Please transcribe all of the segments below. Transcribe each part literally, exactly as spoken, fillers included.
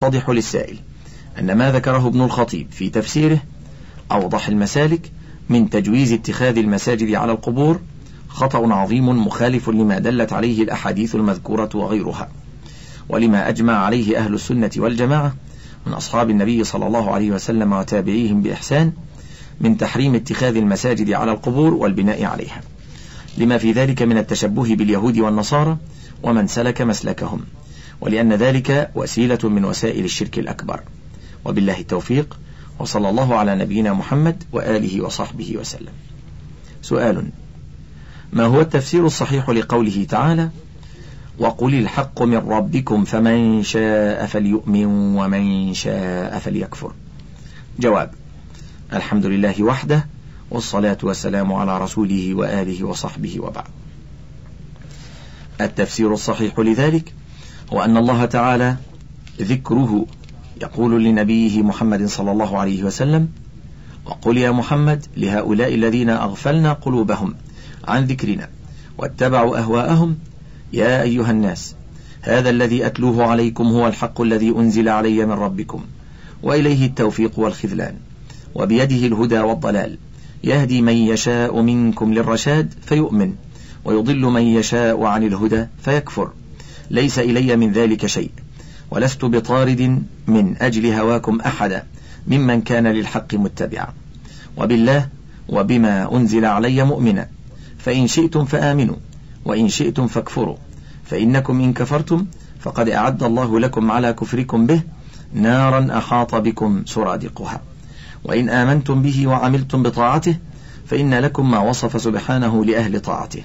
الواضح للسائل أن ما ذكره ابن الخطيب في تفسيره أوضح المسالك من تجويز اتخاذ المساجد على القبور خطأ عظيم مخالف لما دلت عليه الأحاديث المذكورة وغيرها، ولما أجمع عليه أهل السنة والجماعة من أصحاب النبي صلى الله عليه وسلم وتابعيهم بإحسان من تحريم اتخاذ المساجد على القبور والبناء عليها، لما في ذلك من التشبه باليهود والنصارى ومن سلك مسلكهم، ولأن ذلك وسيلة من وسائل الشرك الأكبر. وبالله التوفيق، وصلى الله على نبينا محمد وآله وصحبه وسلم. سؤال: ما هو التفسير الصحيح لقوله تعالى: وقل الحق من ربكم فمن شاء فليؤمن ومن شاء فليكفر؟ جواب: الحمد لله وحده، والصلاة والسلام على رسوله وآله وصحبه وبعد. التفسير الصحيح لذلك هو أن الله تعالى ذكره يقول لنبيه محمد صلى الله عليه وسلم: وقل يا محمد لهؤلاء الذين أغفلنا قلوبهم عن ذكرنا واتبعوا أهواءهم يا أيها الناس هذا الذي أتلوه عليكم هو الحق الذي أنزل علي من ربكم وإليه التوفيق والخذلان وبيده الهدى والضلال يهدي من يشاء منكم للرشاد فيؤمن ويضل من يشاء عن الهدى فيكفر، ليس إلي من ذلك شيء ولست بطارد من أجل هواكم أحدا ممن كان للحق متبعا، وبالله وبما أنزل علي مؤمنا، فإن شئتم فآمنوا وإن شئتم فاكفروا، فإنكم إن كفرتم فقد أعد الله لكم على كفركم به نارا أحاط بكم سرادقها، وإن آمنتم به وعملتم بطاعته فإن لكم ما وصف سبحانه لأهل طاعته.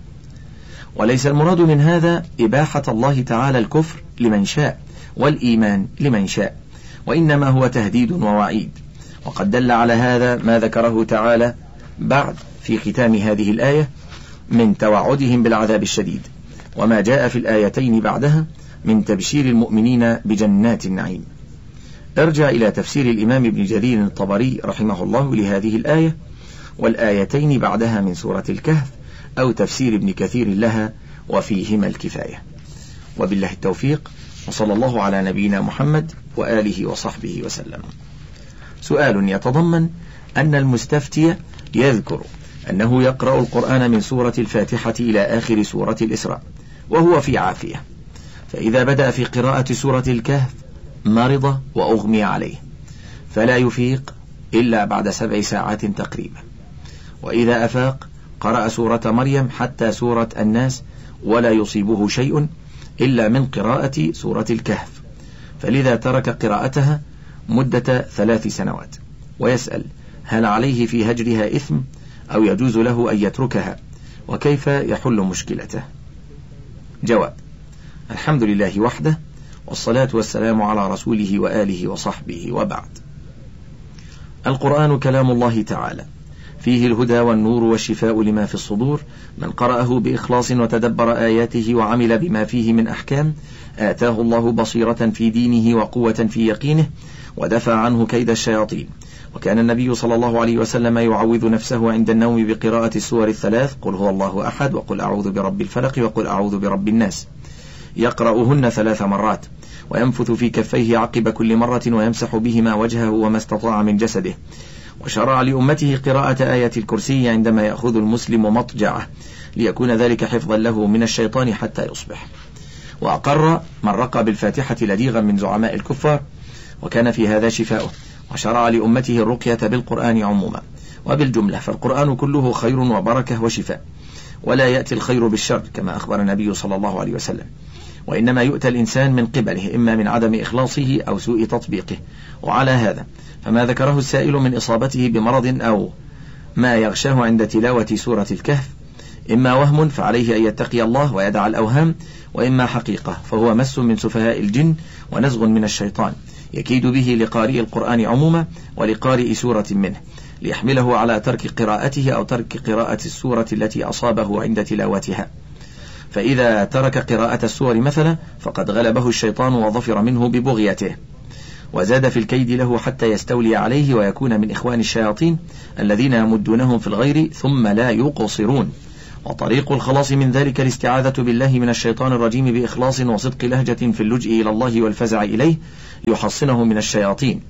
وليس المراد من هذا إباحة الله تعالى الكفر لمن شاء والإيمان لمن شاء، وإنما هو تهديد ووعيد، وقد دل على هذا ما ذكره تعالى بعد في ختام هذه الآية من توعدهم بالعذاب الشديد، وما جاء في الآيتين بعدها من تبشير المؤمنين بجنات النعيم. ارجع إلى تفسير الإمام ابن جرير الطبري رحمه الله لهذه الآية والآيتين بعدها من سورة الكهف، أو تفسير ابن كثير لها، وفيهما الكفاية. وبالله التوفيق، وصلى الله على نبينا محمد وآله وصحبه وسلم. سؤال يتضمن أن المستفتي يذكر أنه يقرأ القرآن من سورة الفاتحة إلى آخر سورة الإسراء وهو في عافية، فإذا بدأ في قراءة سورة الكهف مرض وأغمي عليه فلا يفيق إلا بعد سبع ساعات تقريبا، وإذا أفاق قرأ سورة مريم حتى سورة الناس ولا يصيبه شيء إلا من قراءة سورة الكهف، فلذا ترك قراءتها مدة ثلاث سنوات، ويسأل هل عليه في هجرها إثم أو يجوز له أن يتركها، وكيف يحل مشكلته؟ جواب: الحمد لله وحده، والصلاة والسلام على رسوله وآله وصحبه وبعد. القرآن كلام الله تعالى، فيه الهدى والنور والشفاء لما في الصدور، من قرأه بإخلاص وتدبر آياته وعمل بما فيه من أحكام آتاه الله بصيرة في دينه وقوة في يقينه ودفع عنه كيد الشياطين. وكان النبي صلى الله عليه وسلم يعوذ نفسه عند النوم بقراءة السور الثلاث: قل هو الله أحد، وقل أعوذ برب الفلق، وقل أعوذ برب الناس، يقرأهن ثلاث مرات، وينفث في كفيه عقب كل مرة ويمسح بهما وجهه وما استطاع من جسده. وشرع لأمته قراءة آية الكرسي عندما يأخذ المسلم مضجعه، ليكون ذلك حفظا له من الشيطان حتى يصبح. وأقر من رقى بالفاتحة لديغا من زعماء الكفار، وكان في هذا شفاؤه. وشرع لأمته الرقية بالقرآن عموما وبالجملة، فالقرآن كله خير وبركة وشفاء، ولا يأتي الخير بالشر كما أخبر النبي صلى الله عليه وسلم، وإنما يؤتى الإنسان من قبله إما من عدم إخلاصه أو سوء تطبيقه. وعلى هذا فما ذكره السائل من إصابته بمرض أو ما يغشاه عند تلاوة سورة الكهف إما وهم فعليه أن يتقي الله ويدع الأوهام، وإما حقيقة فهو مس من سفهاء الجن ونزغ من الشيطان يكيد به لقارئ القرآن عموما ولقارئ سورة منه، ليحمله على ترك قراءته أو ترك قراءة السورة التي أصابه عند تلاوتها. فإذا ترك قراءة السور مثلا فقد غلبه الشيطان وظفر منه ببغيته، وزاد في الكيد له حتى يستولي عليه ويكون من إخوان الشياطين الذين يمدونهم في الغير ثم لا يقصرون. وطريق الخلاص من ذلك الاستعاذة بالله من الشيطان الرجيم بإخلاص وصدق لهجة في اللجئ إلى الله والفزع إليه ليحصنه من الشياطين،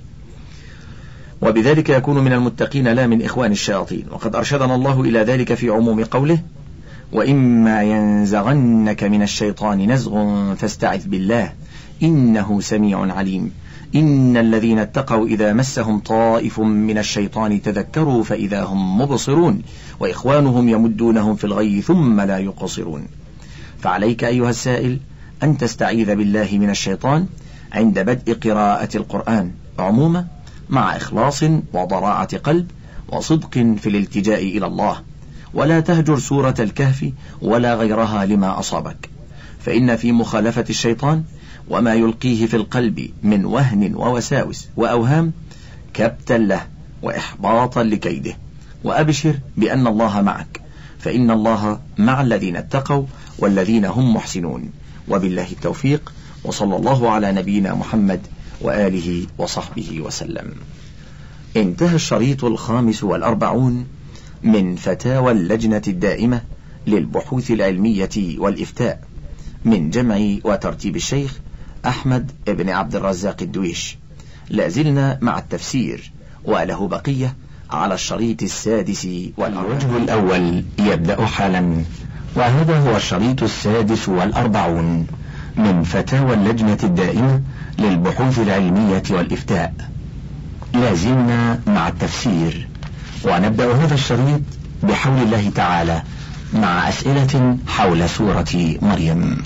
وبذلك يكون من المتقين لا من إخوان الشياطين. وقد أرشدنا الله إلى ذلك في عموم قوله: وإما ينزغنك من الشيطان نزغ فاستعذ بالله إنه سميع عليم. إن الذين اتقوا إذا مسهم طائف من الشيطان تذكروا فإذا هم مبصرون وإخوانهم يمدونهم في الغي ثم لا يقصرون. فعليك أيها السائل أن تستعيذ بالله من الشيطان عند بدء قراءة القرآن عموما، مع إخلاص وضراعة قلب وصدق في الالتجاء إلى الله، ولا تهجر سورة الكهف ولا غيرها لما أصابك، فإن في مخالفة الشيطان وما يلقيه في القلب من وهن ووساوس وأوهام كبتا له وإحباطا لكيده. وأبشر بأن الله معك، فإن الله مع الذين اتقوا والذين هم محسنون. وبالله التوفيق، وصلى الله على نبينا محمد وآله وصحبه وسلم. انتهى الشريط الخامس والأربعون من فتاوى اللجنة الدائمة للبحوث العلمية والإفتاء من جمع وترتيب الشيخ أحمد بن عبد الرزاق الدويش. لازلنا مع التفسير وله بقية على الشريط السادس والوجه الأول يبدأ حالا، وهذا هو الشريط السادس والأربعون من فتاوى اللجنة الدائمة للبحوث العلمية والإفتاء. لازلنا مع التفسير، ونبدأ هذا الشريط بحول الله تعالى مع أسئلة حول سورة مريم.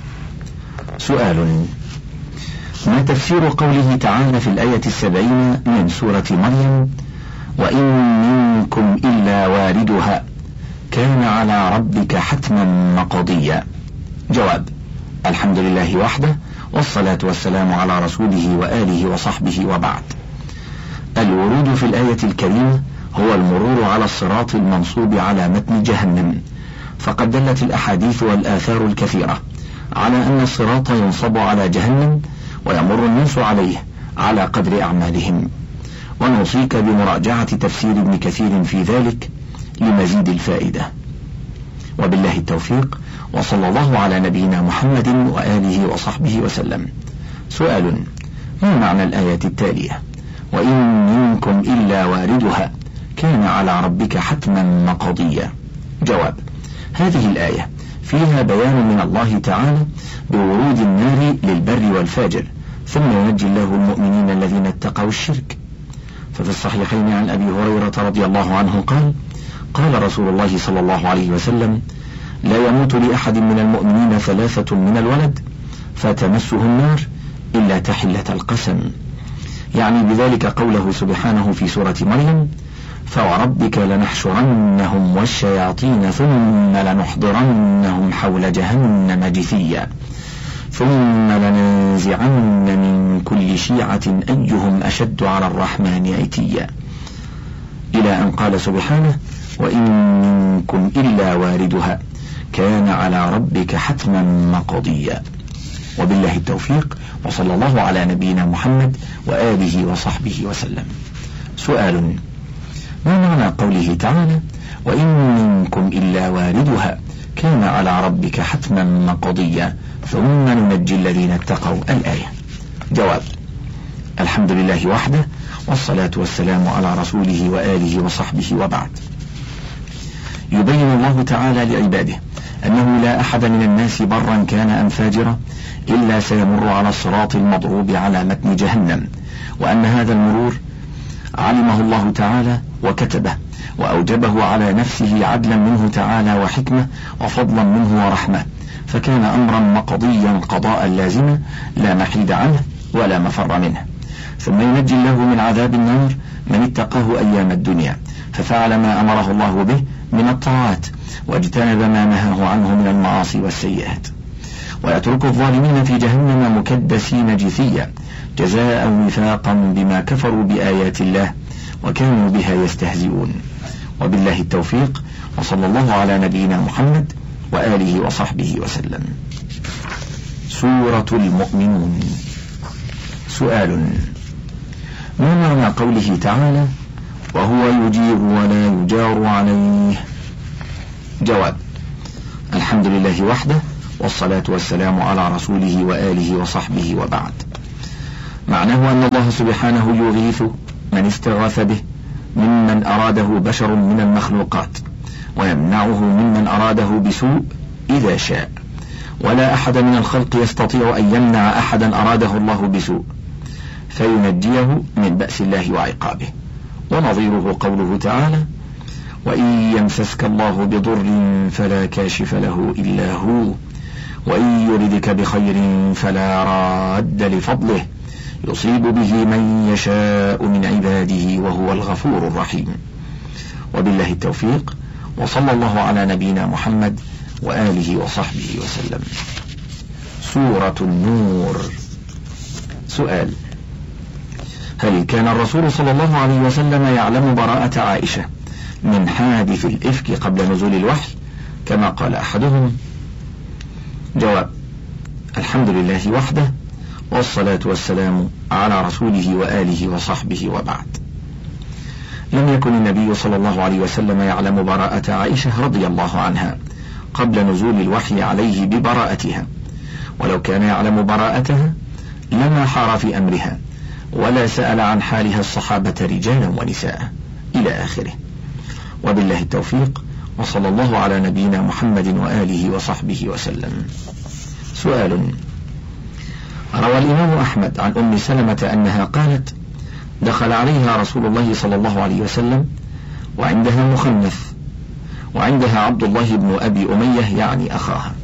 سؤال: ما تفسير قوله تعالى في الآية السبعين من سورة مريم: وإن منكم إلا واردها كان على ربك حتما مقضيا؟ جواب: الحمد لله وحده، والصلاة والسلام على رسوله وآله وصحبه، وبعد. الورود في الآية الكريمة هو المرور على الصراط المنصوب على متن جهنم، فقد دلت الأحاديث والآثار الكثيرة على أن الصراط ينصب على جهنم ويمر الناس عليه على قدر أعمالهم. ونوصيك بمراجعة تفسير ابن كثير في ذلك لمزيد الفائدة. وبالله التوفيق، وصلى الله على نبينا محمد وآله وصحبه وسلم. سؤال: ما معنى الآية التالية: وإن منكم إلا واردها كان على ربك حتما مقضيا؟ جواب: هذه الآية فيها بيان من الله تعالى بورود النار للبر والفاجر، ثم ينجي الله المؤمنين الذين اتقوا الشرك. ففي الصحيحين عن أبي هريرة رضي الله عنه قال: قال رسول الله صلى الله عليه وسلم: لا يموت لأحد من المؤمنين ثلاثة من الولد فتمسه النار إلا تحلة القسم، يعني بذلك قوله سبحانه في سورة مريم: فوربك لنحشرنهم والشياطين ثم لنحضرنهم حول جهنم جثيا ثم لننزعن من كل شيعة أيهم أشد على الرحمن عتيا، إلى أن قال سبحانه: وإن منكم إلا واردها كان على ربك حتما مقضيا. وبالله التوفيق، وصلى الله على نبينا محمد وآله وصحبه وسلم. سؤال: ما معنى قوله تعالى: وإن منكم إلا واردها كان على ربك حتما مقضيا ثم ننجي الذين اتقوا؟ الآية. جواب: الحمد لله وحده، والصلاة والسلام على رسوله وآله وصحبه، وبعد. يبين الله تعالى لعباده أنه لا أحد من الناس برا كان أم فاجرا إلا سيمر على الصراط المضروب على متن جهنم، وأن هذا المرور علمه الله تعالى وكتبه وأوجبه على نفسه عدلا منه تعالى وحكمة وفضلا منه ورحمة، فكان أمرا مقضيا قضاء لازما لا محيد عنه ولا مفر منه. ثم ينجي الله من عذاب النار من اتقاه أيام الدنيا ففعل ما أمره الله به من الطاعات واجتنب ما نهاه عنه من المعاصي والسيئات، ويترك الظالمين في جهنم مكدسين جثيا جزاء وفاقا بما كفروا بآيات الله وكانوا بها يستهزئون. وبالله التوفيق، وصلى الله على نبينا محمد وآله وصحبه وسلم. سورة المؤمنون. سؤال: ما معنى قوله تعالى: وهو يجير ولا يجار عليه؟ جواب: الحمد لله وحده، والصلاة والسلام على رسوله وآله وصحبه وبعد. معناه أن الله سبحانه يغيث من استغاث به ممن أراده بشر من المخلوقات، ويمنعه ممن أراده بسوء إذا شاء، ولا أحد من الخلق يستطيع أن يمنع أحدا أراده الله بسوء فينجيه من بأس الله وعقابه. ونظيره قوله تعالى: وإن يمسسك الله بضر فلا كاشف له إلا هو، وإن يردك بخير فلا راد لفضله، يصيب به من يشاء من عباده وهو الغفور الرحيم. وبالله التوفيق، وصلى الله على نبينا محمد وآله وصحبه وسلم. سورة النور. سؤال: هل كان الرسول صلى الله عليه وسلم يعلم براءة عائشة من حادث الإفك قبل نزول الوحي كما قال أحدهم؟ جواب: الحمد لله وحده، والصلاة والسلام على رسوله وآله وصحبه وبعد. لم يكن النبي صلى الله عليه وسلم يعلم براءة عائشة رضي الله عنها قبل نزول الوحي عليه ببراءتها، ولو كان يعلم براءتها لما حار في أمرها ولا سأل عن حالها الصحابة رجالا ونساء إلى آخره. وبالله التوفيق، وصلى الله على نبينا محمد وآله وصحبه وسلم. سؤال: روى الإمام أحمد عن أم سلمة أنها قالت: دخل عليها رسول الله صلى الله عليه وسلم وعندها مخنث، وعندها عبد الله بن أبي أمية يعني أخاها،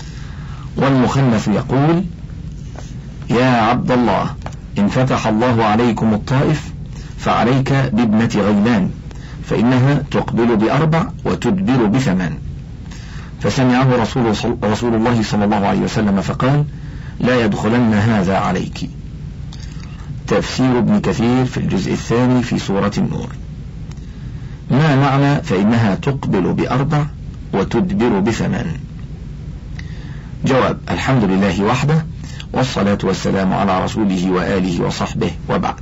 والمخنث يقول: يا عبد الله، إن فتح الله عليكم الطائف فعليك بابنة غيلان، فإنها تقبل بأربع وتدبر بثمان. فسمعه رسول, رسول الله صلى الله عليه وسلم فقال: لا يدخلن هذا عليك. تفسير ابن كثير في الجزء الثاني في سورة النور. ما معنى فإنها تقبل بأربع وتدبر بثمان؟ جواب: الحمد لله وحده، والصلاة والسلام على رسوله وآله وصحبه وبعد.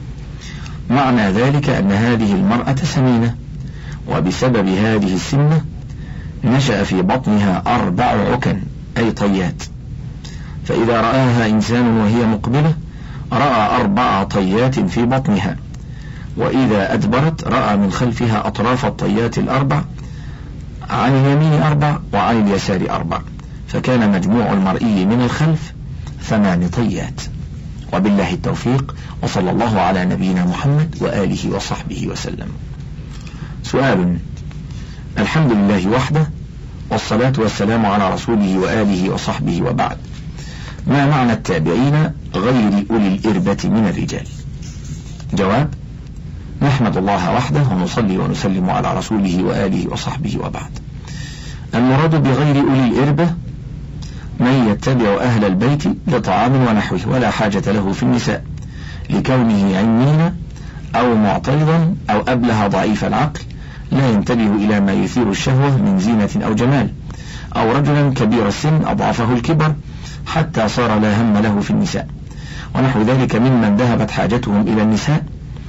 معنى ذلك أن هذه المرأة سمينة، وبسبب هذه السمنة نشأ في بطنها أربع عكن أي طيات، فإذا رآها إنسان وهي مقبلة رأى أربع طيات في بطنها، وإذا أدبرت رأى من خلفها أطراف الطيات الأربع، عن اليمين أربع وعن اليسار أربع، فكان مجموع المرئي من الخلف ثمان طيات. وبالله التوفيق، وصلى الله على نبينا محمد وآله وصحبه وسلم. سؤال: الحمد لله وحده، والصلاة والسلام على رسوله وآله وصحبه وبعد. ما معنى التابعين غير أولي الإربة من الرجال؟ جواب: نحمد الله وحده، ونصلي ونسلم على رسوله وآله وصحبه وبعد. المراد بغير أولي الإربة من يتبع أهل البيت لطعام ونحوه ولا حاجة له في النساء، لكونه عنين أو معترضا أو أبله ضعيف العقل لا ينتبه إلى ما يثير الشهوة من زينة أو جمال، أو رجلا كبير السن أضعفه الكبر حتى صار لا هم له في النساء، ونحو ذلك ممن ذهبت حاجتهم إلى النساء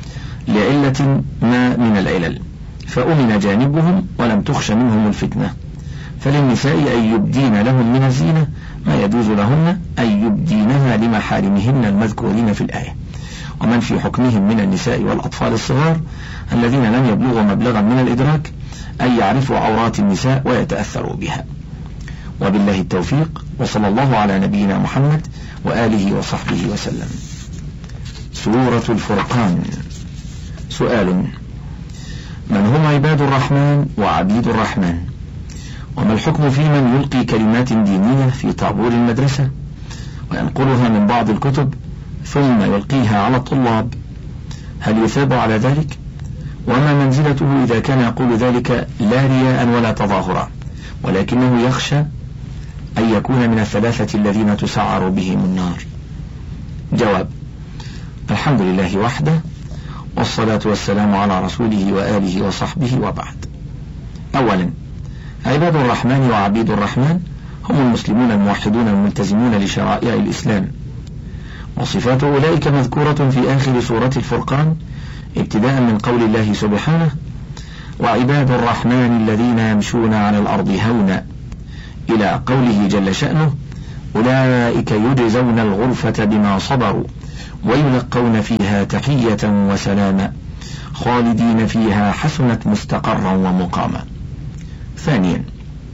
لعلة ما من العلل فأمن جانبهم ولم تخش منهم الفتنة. فللنساء أن يبدين لهم من الزينة ما يجوز لهن أن يبدينها لمحارمهن المذكورين في الآية، ومن في حكمهم من النساء والأطفال الصغار الذين لم يبلغوا مبلغا من الإدراك أن يعرفوا عورات النساء ويتأثروا بها. وبالله التوفيق، وصلى الله على نبينا محمد وآله وصحبه وسلم. سورة الفرقان. سؤال: من هم عباد الرحمن وعبيد الرحمن؟ وما الحكم في من يلقي كلمات دينية في طابور المدرسة وينقلها من بعض الكتب ثم يلقيها على الطلاب؟ هل يثاب على ذلك؟ وما منزلته إذا كان يقول ذلك لا رياء ولا تظاهرا، ولكنه يخشى أن يكون من الثلاثة الذين تسعر بهم النار؟ جواب: الحمد لله وحده، والصلاة والسلام على رسوله وآله وصحبه وبعد. أولا، عباد الرحمن وعبيد الرحمن هم المسلمون الموحدون الملتزمون لشرائع الإسلام، وصفات أولئك مذكورة في آخر سورة الفرقان ابتداء من قول الله سبحانه: وعباد الرحمن الذين يمشون على الأرض هونا إلى قوله جل شأنه: أولئك يجزون الغرفة بما صبروا ويلقون فيها تحية وسلاما خالدين فيها حسنت مستقرا ومقاما. ثانيا،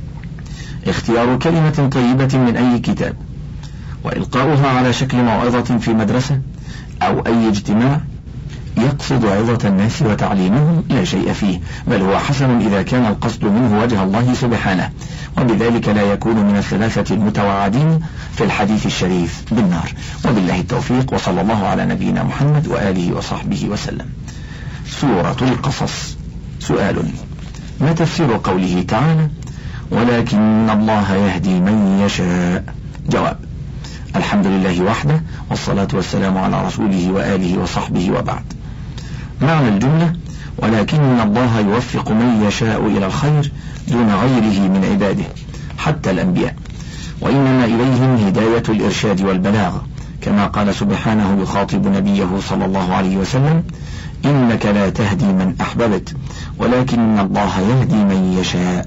اختيار كلمة طيبة من أي كتاب وإلقاؤها على شكل موعظة في مدرسة أو أي اجتماع يقصد عظة الناس وتعليمهم لا شيء فيه، بل هو حسن إذا كان القصد منه وجه الله سبحانه، وبذلك لا يكون من الثلاثة المتوعدين في الحديث الشريف بالنار. وبالله التوفيق، وصلى الله على نبينا محمد وآله وصحبه وسلم. سورة القصص. سؤال: ما تفسير قوله تعالى: ولكن الله يهدي من يشاء؟ جواب: الحمد لله وحده، والصلاة والسلام على رسوله وآله وصحبه، وبعد. معنى الجملة: ولكن الله يوفق من يشاء إلى الخير دون غيره من عباده حتى الأنبياء، وإنما إليهم هداية الإرشاد والبلاغ، كما قال سبحانه يخاطب نبيه صلى الله عليه وسلم: إنك لا تهدي من أحببت ولكن الله يهدي من يشاء.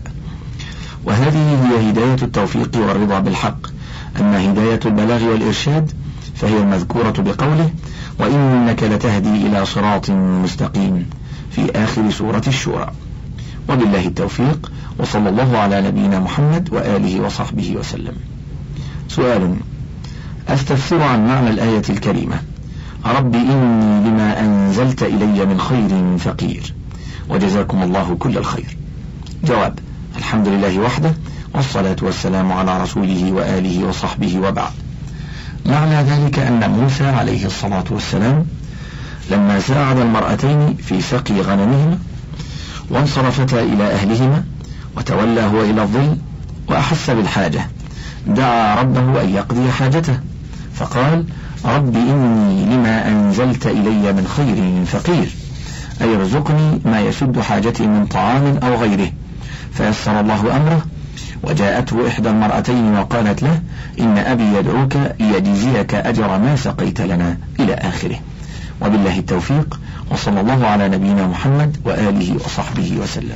وهذه هي هداية التوفيق والرضا بالحق. أما هداية البلاغ والإرشاد فهي المذكورة بقوله: وإنك لتهدي إلى صراط مستقيم في آخر سورة الشورى. وبالله التوفيق، وصلى الله على نبينا محمد وآله وصحبه وسلم. سؤال: أستفسر عن معنى الآية الكريمة: رب إني لما أنزلت إلي من خير فقير، وجزاكم الله كل الخير. جواب: الحمد لله وحده، والصلاة والسلام على رسوله وآله وصحبه، وبعد. معنى ذلك أن موسى عليه الصلاة والسلام لما ساعد المرأتين في سقي غنمهما وانصرفتا إلى أهلهما وتولى هو إلى الظل وأحس بالحاجة، دعا ربه أن يقضي حاجته، فقال: رب إني لما أنزلت إلي من خير فقير، أي ارزقني ما يسد حاجتي من طعام أو غيره. فيسر الله أمره، وجاءته إحدى المرأتين وقالت له: إن أبي يدعوك ليجزيك أجر ما سقيت لنا، إلى آخره. وبالله التوفيق، وصلى الله على نبينا محمد وآله وصحبه وسلم.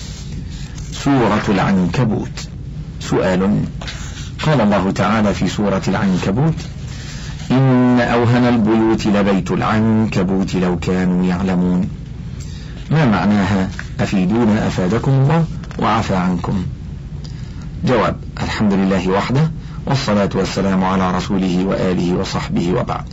سورة العنكبوت. سؤال: قال الله تعالى في سورة العنكبوت: إن أوهن البيوت لبيت العنكبوت لو كانوا يعلمون. ما معناها؟ أفيدونا أفادكم الله وعفى عنكم. جواب: الحمد لله وحده، والصلاة والسلام على رسوله وآله وصحبه، وبعد.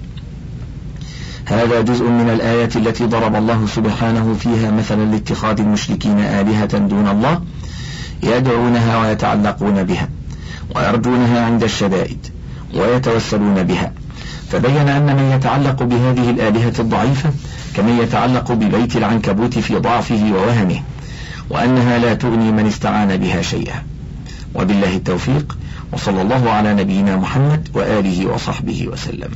هذا جزء من الآية التي ضرب الله سبحانه فيها مثلا لاتخاذ المشركين آلهة دون الله يدعونها ويتعلقون بها ويرجونها عند الشدائد ويتوسلون بها، فبين أن من يتعلق بهذه الآلهة الضعيفة كمن يتعلق ببيت العنكبوت في ضعفه ووهنه، وأنها لا تغني من استعان بها شيئا. وبالله التوفيق، وصلى الله على نبينا محمد وآله وصحبه وسلم.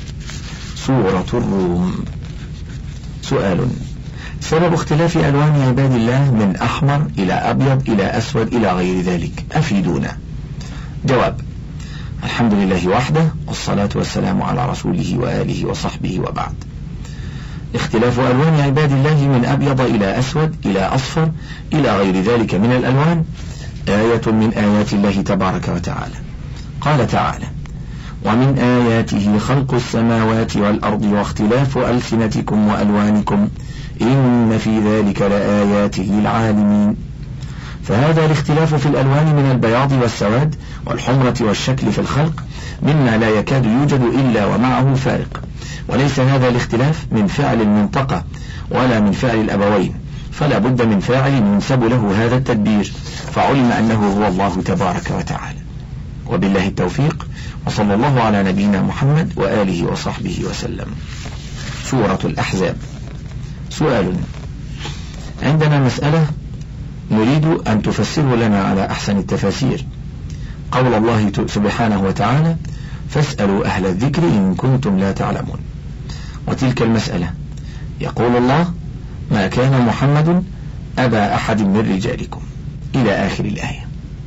سورة الروم. سؤال: سبب اختلاف ألوان عباد الله من أحمر إلى أبيض إلى أسود إلى غير ذلك، أفيدونا. جواب: الحمد لله وحده، والصلاة والسلام على رسوله وآله وصحبه، وبعد. اختلاف ألوان عباد الله من أبيض إلى أسود إلى أصفر إلى غير ذلك من الألوان آية من آيات الله تبارك وتعالى. قال تعالى: ومن آياته خلق السماوات والأرض واختلاف ألسنتكم وألوانكم إن في ذلك لآيات للعالمين. فهذا الاختلاف في الألوان من البياض والسواد والحمرة والشكل في الخلق مما لا يكاد يوجد إلا ومعه فارق، وليس هذا الاختلاف من فعل المنطقة ولا من فعل الأبوين، فلا بد من فاعل ينسب له هذا التدبير، فعلم أنه هو الله تبارك وتعالى. وبالله التوفيق، وصلى الله على نبينا محمد وآله وصحبه وسلم. سورة الأحزاب. سؤال: عندنا مسألة نريد أن تفسره لنا على أحسن التفاسير. قول الله سبحانه وتعالى: فاسألوا أهل الذكر إن كنتم لا تعلمون. وتلك المسألة يقول الله: ما كان محمد أبا أحد من رجالكم، إلى آخر الآية.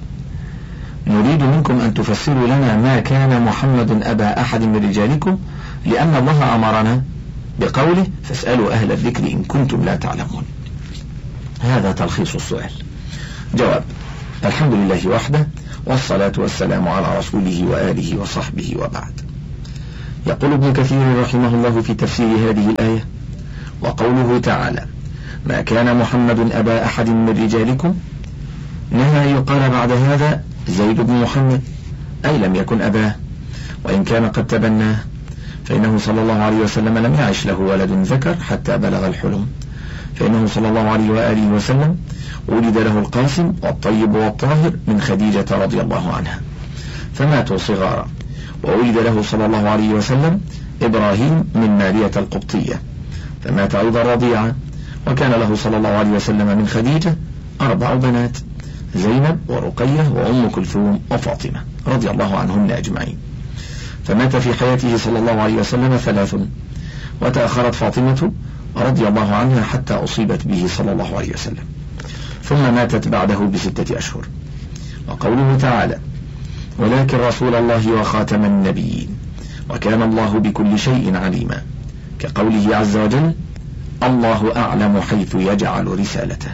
نريد منكم أن تفسروا لنا ما كان محمد أبا أحد من رجالكم، لأن الله أمرنا بقوله: فاسألوا أهل الذكر إن كنتم لا تعلمون. هذا تلخيص السؤال. جواب: الحمد لله وحده، والصلاة والسلام على رسوله وآله وصحبه وبعد. يقول ابن كثير رحمه الله في تفسير هذه الآية: وقوله تعالى: ما كان محمد أبا أحد من رجالكم، نهى يقال بعد هذا زيد بن محمد، أي لم يكن أباه، وإن كان قد تبناه، فإنه صلى الله عليه وسلم لم يعش له ولد ذكر حتى بلغ الحلم، فإنه صلى الله عليه وآله وسلم ولد له القاسم والطيب والطاهر من خديجة رضي الله عنها، فماتوا صغارا، وولد له صلى الله عليه وسلم إبراهيم من مارية القبطية، فمات أيضا رضيعا، وكان له صلى الله عليه وسلم من خديجة أربع بنات: زينب ورقية وأم كلثوم وفاطمة رضي الله عنهن أجمعين. فمات في حياته صلى الله عليه وسلم ثلاث، وتأخرت فاطمة رضي الله عنها حتى أصيبت به صلى الله عليه وسلم، ثم ماتت بعده بستة أشهر. وقوله تعالى: ولكن رسول الله وخاتم النبيين وكان الله بكل شيء عليما، كقوله عز وجل: الله أعلم حيث يجعل رسالته.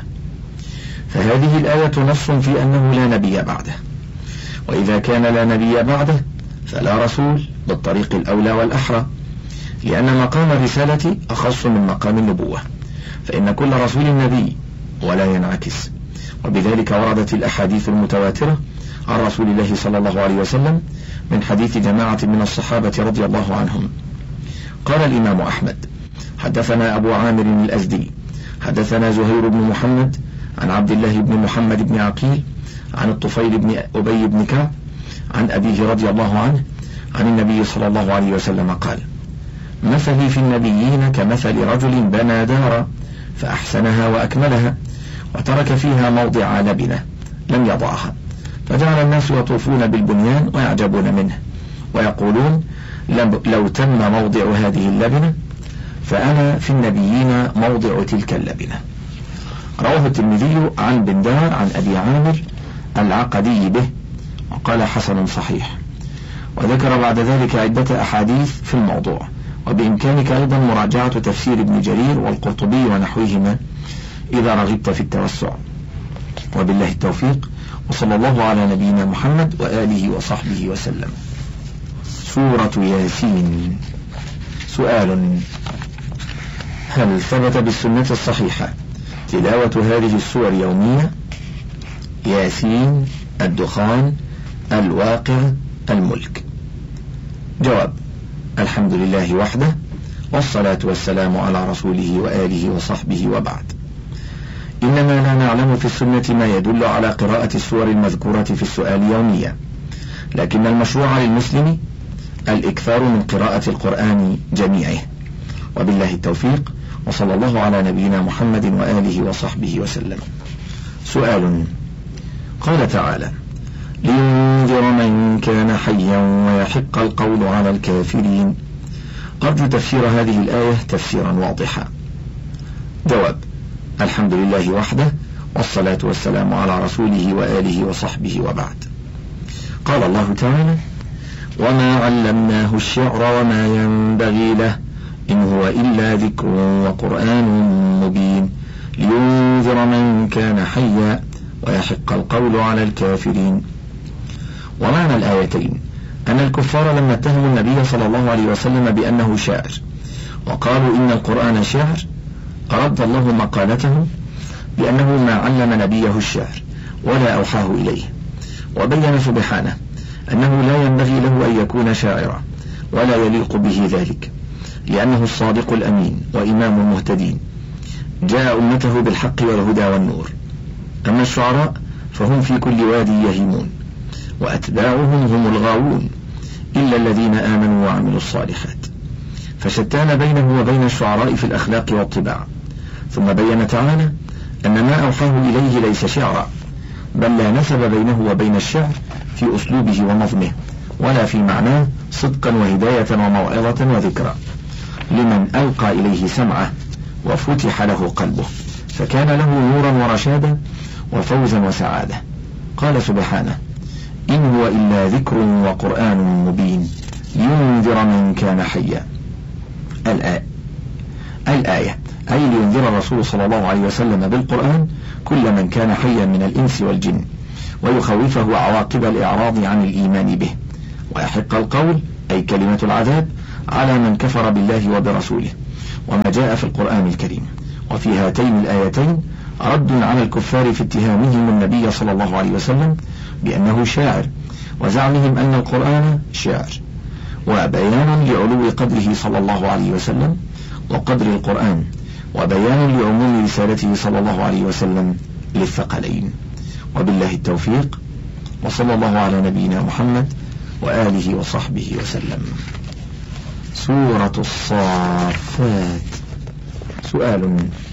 فهذه الآية نص في أنه لا نبي بعده، وإذا كان لا نبي بعده فلا رسول بالطريق الأولى والأحرى، لأن مقام الرسالة أخص من مقام النبوة، فإن كل رسول نبي ولا ينعكس. وبذلك وردت الأحاديث المتواترة عن رسول الله صلى الله عليه وسلم من حديث جماعة من الصحابة رضي الله عنهم. قال الإمام أحمد: حدثنا أبو عامر الأزدي حدثنا زهير بن محمد عن عبد الله بن محمد بن عقيل عن الطفيل بن أبي بن كعب عن أبيه رضي الله عنه عن النبي صلى الله عليه وسلم قال: مثلي في النبيين كمثل رجل بنى دارا فأحسنها وأكملها وترك فيها موضع لبنة لم يضعها، فجعل الناس يطوفون بالبنيان ويعجبون منه ويقولون: لو تم موضع هذه اللبنة فأنا في النبيين موضع تلك اللبنة. رواه الترمذي عن بندار عن أبي عامر العقدي به، وقال: حسن صحيح. وذكر بعد ذلك عدة أحاديث في الموضوع، وبإمكانك أيضا مراجعة تفسير ابن جرير والقرطبي ونحوهما إذا رغبت في التوسع. وبالله التوفيق، وصلى الله على نبينا محمد وآله وصحبه وسلم. سورة ياسين. سؤال: هل ثبت بالسنة الصحيحة تلاوة هذه السور يومية؟ ياسين، الدخان، الواقع، الملك. جواب: الحمد لله وحده، والصلاة والسلام على رسوله وآله وصحبه وبعد. إنما لا نعلم في السنة ما يدل على قراءة السور المذكورة في السؤال يوميا، لكن المشروع للمسلم الإكثار من قراءة القرآن جميعه. وبالله التوفيق، وصلى الله على نبينا محمد وآله وصحبه وسلم. سؤال: قال تعالى: لينذر من كان حيا ويحق القول على الكافرين. أرجو تفسير هذه الآية تفسيرا واضحا. جواب: الحمد لله وحده، والصلاة والسلام على رسوله وآله وصحبه وبعد. قال الله تعالى: وما علمناه الشعر وما ينبغي له إن هو إلا ذكر وقرآن مبين لينذر من كان حيا ويحق القول على الكافرين. ومعنى الآيتين أن الكفار لما اتهموا النبي صلى الله عليه وسلم بأنه شاعر وقالوا إن القرآن شعر، رد الله مقالته بأنه ما علم نبيه الشعر ولا أوحاه إليه، وبين سبحانه أنه لا ينبغي له أن يكون شاعرا ولا يليق به ذلك، لأنه الصادق الأمين وإمام المهتدين، جاء أمته بالحق والهدى والنور. أما الشعراء فهم في كل وادي يهيمون، وأتباعهم هم الغاوون إلا الذين آمنوا وعملوا الصالحات. فشتان بينه وبين الشعراء في الأخلاق والطباع. ثم بين تعالى أن ما أوحاه إليه ليس شعرا، بل لا نسب بينه وبين الشعر في أسلوبه ونظمه، ولا في معناه صدقا وهداية وموعظة وذكرى لمن ألقى إليه سمعه وفتح له قلبه، فكان له نورا ورشادا وفوزا وسعادة. قال سبحانه: إن هو إلا ذكر وقرآن مبين لينذر من كان حيا. الآية الآية أي لينذر الرسول صلى الله عليه وسلم بالقرآن كل من كان حيا من الإنس والجن، ويخوفه عواقب الإعراض عن الإيمان به، ويحق القول أي كلمة العذاب على من كفر بالله وبرسوله، وما جاء في القرآن الكريم. وفي هاتين الآيتين رد على الكفار في اتهامهم النبي صلى الله عليه وسلم بأنه شاعر، وزعمهم أن القرآن شاعر، وبيان لعلو قدره صلى الله عليه وسلم وقدر القرآن، وبيان لعموم رسالته صلى الله عليه وسلم للثقلين. وبالله التوفيق، وصلى الله على نبينا محمد وآله وصحبه وسلم. سورة الصافات. سؤال: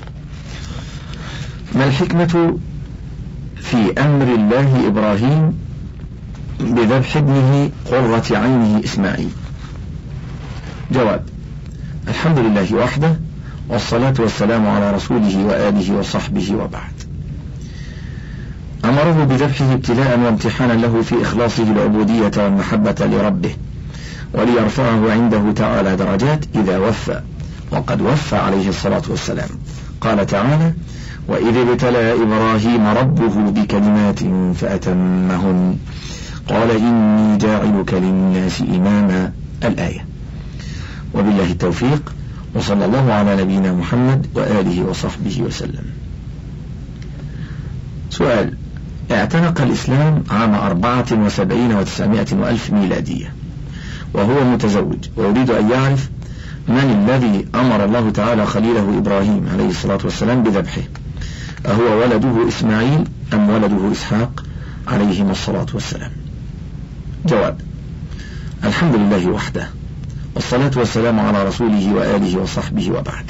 ما الحكمة في أمر الله إبراهيم بذبح ابنه قرة عينه إسماعيل؟ جواب: الحمد لله وحده، والصلاة والسلام على رسوله وآله وصحبه، وبعد. أمره بذبحه ابتلاء وامتحانا له في إخلاصه العبودية والمحبة لربه، وليرفعه عنده تعالى درجات إذا وفى، وقد وفى عليه الصلاة والسلام. قال تعالى: وإذ ابتلى إبراهيم ربه بكلمات فأتمهن قال إني جاعلك للناس إماما، الآية. وبالله التوفيق، وصلى الله على نبينا محمد وآله وصحبه وسلم. سؤال: اعتنق الإسلام عام أربعة وسبعين وتسعمائة وألف ميلادية، وهو متزوج، ويريد أن يعرف من الذي أمر الله تعالى خليله إبراهيم عليه الصلاة والسلام بذبحه، أهو ولده إسماعيل أم ولده إسحاق عليهما الصلاة والسلام؟ جواب: الحمد لله وحده، والصلاة والسلام على رسوله وآله وصحبه، وبعد.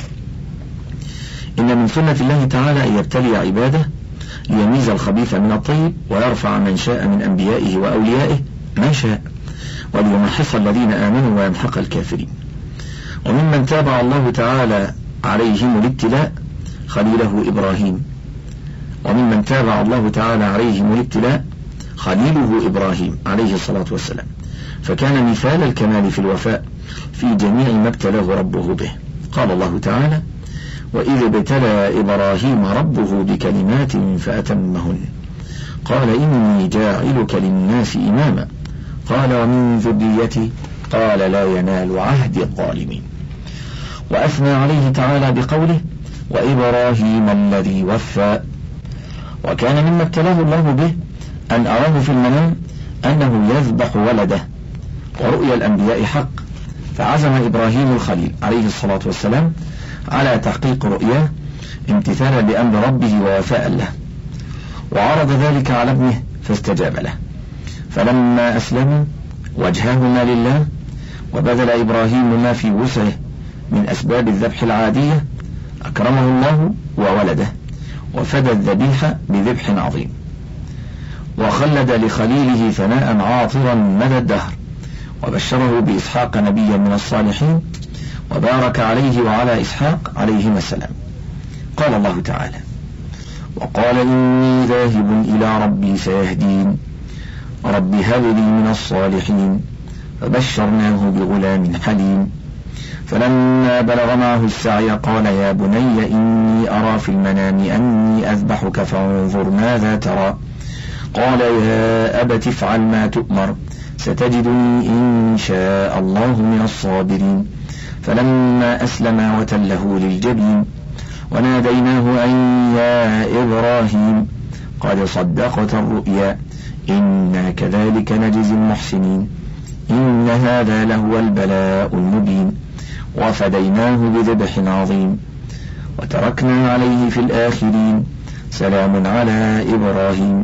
إن من سنة الله تعالى أن يبتلي عباده ليميز الخبيث من الطيب، ويرفع من شاء من أنبيائه وأوليائه ما شاء، وليمحص الذين آمنوا ويمحق الكافرين. وممن تابع الله تعالى عليهم الابتلاء خليله إبراهيم، وممن تابع الله تعالى عليهم الابتلاء خليله إبراهيم عليه الصلاة والسلام، فكان مثال الكمال في الوفاء في جميع ما ابتلاه ربه به. قال الله تعالى: وإذ ابتلى إبراهيم ربه بكلمات فأتمهن قال إني جاعلك للناس إماما قال ومن ذريتي قال لا ينال عهد الظالمين. وأثنى عليه تعالى بقوله: وإبراهيم الذي وفى. وكان مما ابتلاه الله به أن أراه في المنام أنه يذبح ولده، ورؤيا الأنبياء حق، فعزم إبراهيم الخليل عليه الصلاة والسلام على تحقيق رؤياه امتثالا لأمر ربه ووفاء له، وعرض ذلك على ابنه فاستجاب له. فلما أسلموا وجههما لله، وبذل إبراهيم ما في وسعه من أسباب الذبح العادية، أكرمه الله وولده، وفدى الذبيحة بذبح عظيم، وخلد لخليله ثناء عاطرا مدى الدهر، وبشره بإسحاق نبيا من الصالحين، وبارك عليه وعلى إسحاق عليهما السلام. قال الله تعالى: وقال إني ذاهب إلى ربي سيهدين رب هب لي من الصالحين، فبشرناه بغلام حليم. فلما بلغ معه السعي قال يا بني إني أرى في المنام أني أذبحك فانظر ماذا ترى. قال يا أبت افعل ما تؤمر ستجدني إن شاء الله من الصابرين. فلما أسلما وتله للجبين وناديناه أن يا إبراهيم قد صدقت الرؤيا إنا كذلك نجزي المحسنين إن هذا لهو البلاء المبين. وفديناه بذبح عظيم وتركنا عليه في الآخرين سلام على إبراهيم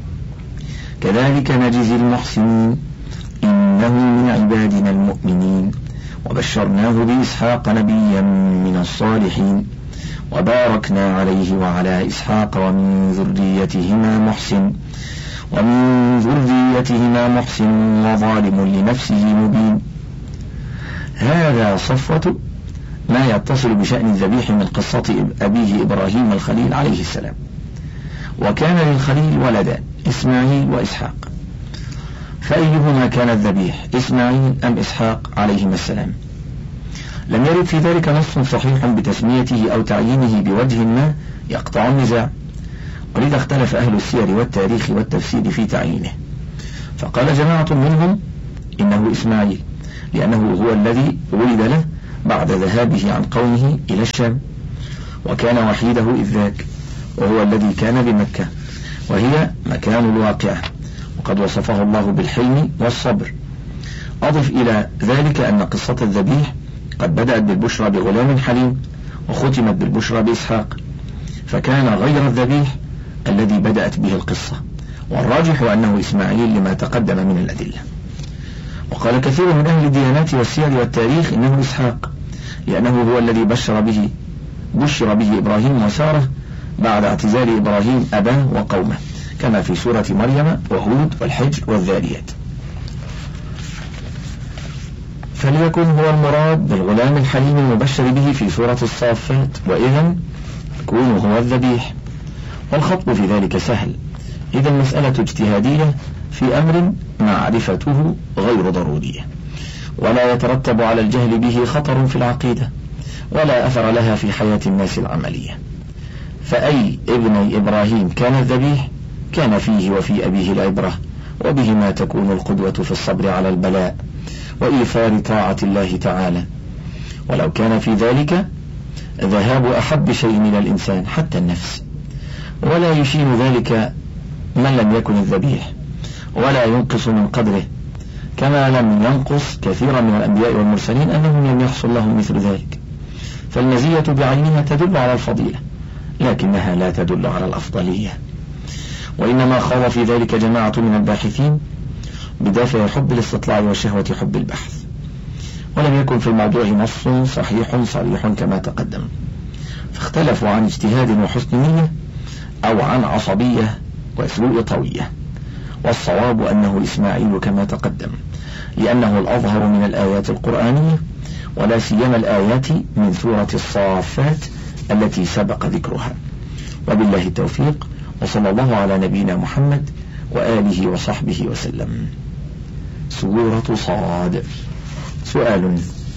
كذلك نجزي المحسنين إنه من عبادنا المؤمنين. وبشرناه بإسحاق نبيا من الصالحين وباركنا عليه وعلى إسحاق ومن ذريتهما محسن ومن ذريتهما محسن وظالم لنفسه مبين. هذا صفوة ما يتصل بشأن الذبيح من قصة أبيه إبراهيم الخليل عليه السلام. وكان للخليل ولدان إسماعيل وإسحاق، فأيهما كان الذبيح إسماعيل أم إسحاق عليهما السلام؟ لم يرد في ذلك نص صحيح بتسميته أو تعيينه بوجه ما يقطع النزاع، ولذا اختلف أهل السير والتاريخ والتفسير في تعيينه، فقال جماعة منهم إنه إسماعيل، لأنه هو الذي ولد له بعد ذهابه عن قومه إلى الشام، وكان وحيده إذ ذاك، وهو الذي كان بمكة وهي مكان الواقعة، وقد وصفه الله بالحلم والصبر. أضف إلى ذلك أن قصة الذبيح قد بدأت بالبشرى بغلام حليم وختمت بالبشرى بإسحاق، فكان غير الذبيح الذي بدأت به القصة، والراجح أنه إسماعيل لما تقدم من الأدلة. وقال كثير من أهل الديانات والسير والتاريخ إنه إسحاق، لأنه هو الذي بشر به بشر به إبراهيم وسارة بعد اعتزال إبراهيم أباه وقومه، كما في سورة مريم وهود والحجر والذاريات. فليكن هو المراد بالغلام الحليم المبشر به في سورة الصافات، وإذن يكون هو الذبيح. والخطب في ذلك سهل، إذا المسألة اجتهادية في أمر معرفته غير ضرورية، ولا يترتب على الجهل به خطر في العقيدة، ولا أثر لها في حياة الناس العملية. فأي ابن إبراهيم كان الذبيح كان فيه وفي أبيه العبرة، وبهما تكون القدوة في الصبر على البلاء وإيثار طاعة الله تعالى. ولو كان في ذلك ذهاب أحب شيء من الإنسان حتى النفس، ولا يشين ذلك من لم يكن الذبيح، ولا ينقص من قدره، كما لم ينقص كثيرا من الأنبياء والمرسلين أنهم لم يحصل لهم مثل ذلك. فالمزية بعينها تدل على الفضيلة، لكنها لا تدل على الأفضلية. وإنما خاض في ذلك جماعة من الباحثين بدافع حب الاستطلاع وشهوة حب البحث، ولم يكن في الموضوع نص صحيح صريح كما تقدم، فاختلفوا عن اجتهاد وحسن نية أو عن عصبية وسوء طوية. والصواب أنه إسماعيل كما تقدم، لأنه الأظهر من الآيات القرآنية، ولا سيما الآيات من سورة الصافات التي سبق ذكرها. وبالله التوفيق، وصلى الله على نبينا محمد وآله وصحبه وسلم. سورة صاد. سؤال: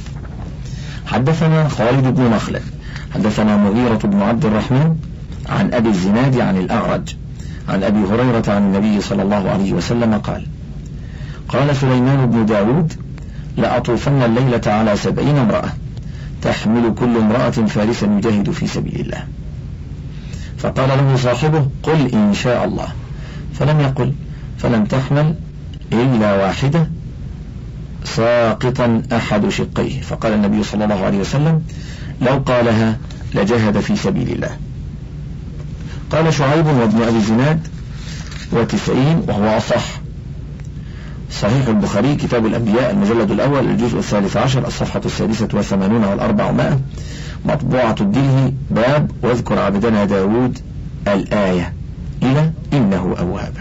حدثنا خالد بن مخلد حدثنا مغيرة بن عبد الرحمن عن أبي الزناد عن الأعرج عن أبي هريرة عن النبي صلى الله عليه وسلم قال: قال سليمان بن داود: لأطوفن الليلة على سبعين امرأة، تحمل كل امرأة فارسا يجاهد في سبيل الله. فقال له صاحبه: قل إن شاء الله، فلم يقل، فلم تحمل إلا واحدة ساقطا أحد شقيه، فقال النبي صلى الله عليه وسلم: لو قالها لجاهد في سبيل الله. قال شعيب وابن أبي الزناد: وتسعين وهو أصح. صحيح البخاري كتاب الأنبياء المجلد الأول الجزء الثالث عشر الصفحة السادسة والثمانون والأربعمائة، مطبوعة الدلهي، باب واذكر عبدنا داود الآية إلى إنه أواب.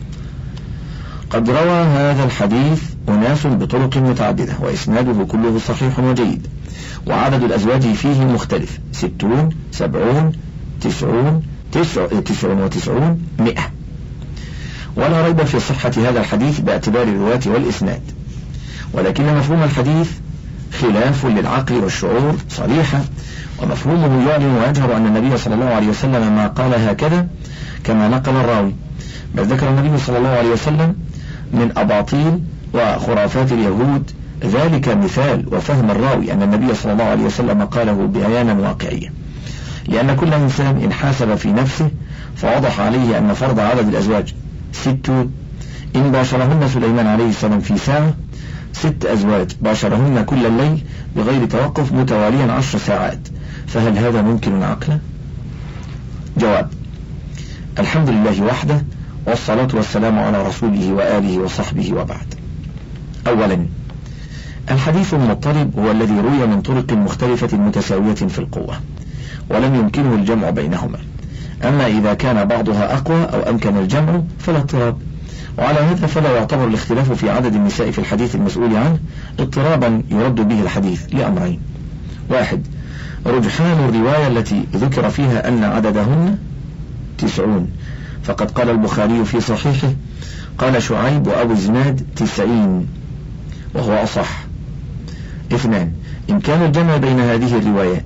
قد روى هذا الحديث أناس بطرق متعددة، وإسناده كله صحيح وجيد، وعدد الأزواج فيه مختلف: ستون، سبعون، تسعون، تسع, تسع وتسعون، مئة. ولا ريب في صحة هذا الحديث باعتبار الرواة والإسناد، ولكن مفهوم الحديث خلاف للعقل والشعور صريحة، ومفهومه يعلن ويجهر أن النبي صلى الله عليه وسلم ما قال هكذا كما نقل الراوي، بل ذكر النبي صلى الله عليه وسلم من أباطيل وخرافات اليهود ذلك مثال وفهم الراوي أن النبي صلى الله عليه وسلم قاله بيانا واقعيا، لأن كل إنسان إن حاسب في نفسه فوضح عليه أن فرض عدد الأزواج ستون، إن باشرهن سليمان عليه السلام في ساعة، ست أزواج باشرهن كل الليل بغير توقف متواليا عشر ساعات، فهل هذا ممكن عقلا؟ جواب: الحمد لله وحده، والصلاة والسلام على رسوله وآله وصحبه، وبعد. أولا، الحديث المضطرب هو الذي روي من طرق مختلفة متساوية في القوة ولم يمكنه الجمع بينهما، أما إذا كان بعضها أقوى أو أمكن الجمع فلا اضطراب، وعلى هذا فلا يعتبر الاختلاف في عدد النساء في الحديث المسؤول عنه اضطرابا يرد به الحديث لأمرين: واحد، رجحان الرواية التي ذكر فيها أن عددهن تسعون، فقد قال البخاري في صحيحه: قال شعيب وأبو الزناد تسعين وهو أصح. اثنان، إمكان الجمع بين هذه الروايات،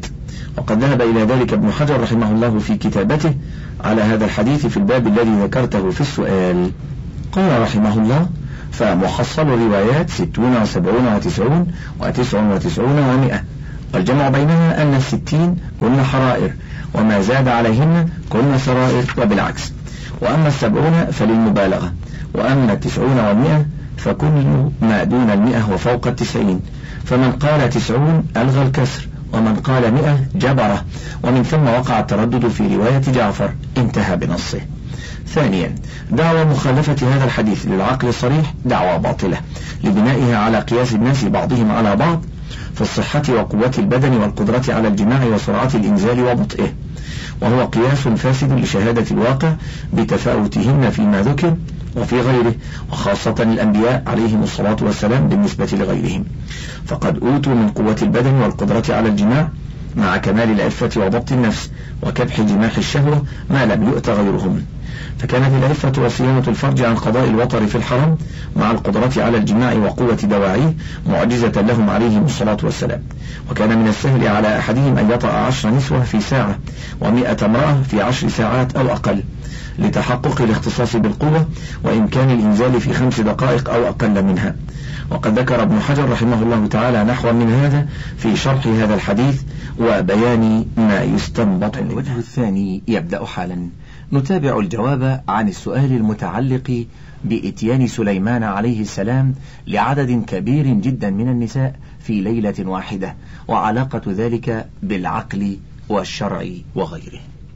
وقد ذهب إلى ذلك ابن حجر رحمه الله في كتابته على هذا الحديث في الباب الذي ذكرته في السؤال. قال رحمه الله: فمحصل الروايات ستون وسبعون وتسعون وتسع وتسعون ومئة، والجمع بينها أن الستين كن حرائر، وما زاد عليهن كن سرائر، وبالعكس. وأما السبعون فللمبالغة، وأما التسعون والمئة فكل ما دون المئة وفوق التسعين، فمن قال تسعون ألغى الكسر، ومن قال مئة جبره، ومن ثم وقع التردد في رواية جعفر، انتهى بنصه. ثانيا، دعوى مخالفة هذا الحديث للعقل الصريح دعوى باطلة لبنائها على قياس الناس بعضهم على بعض في الصحة وقوة البدن والقدرة على الجماع وسرعة الإنزال وبطئه، وهو قياس فاسد لشهادة الواقع بتفاوتهن فيما ذكر وفي غيره، وخاصة الأنبياء عليهم الصلاة والسلام بالنسبة لغيرهم، فقد أوتوا من قوة البدن والقدرة على الجماع مع كمال العفة وضبط النفس وكبح جماح الشهوة ما لم يؤت غيرهم، فكانت العفة وصيانة الفرج عن قضاء الوطر في الحرم مع القدرة على الجماع وقوة دواعيه معجزة لهم عليهم الصلاة والسلام. وكان من السهل على أحدهم أن يطأ عشر نسوة في ساعة ومئة امرأة في عشر ساعات أو أقل، لتحقق الاختصاص بالقوة وإمكان الإنزال في خمس دقائق أو أقل منها. وقد ذكر ابن حجر رحمه الله تعالى نحو من هذا في شرح هذا الحديث وبيان ما يستنبط. الوجه الثاني يبدأ حالا. نتابع الجواب عن السؤال المتعلق بإتيان سليمان عليه السلام لعدد كبير جدا من النساء في ليلة واحدة، وعلاقة ذلك بالعقل والشرع وغيره.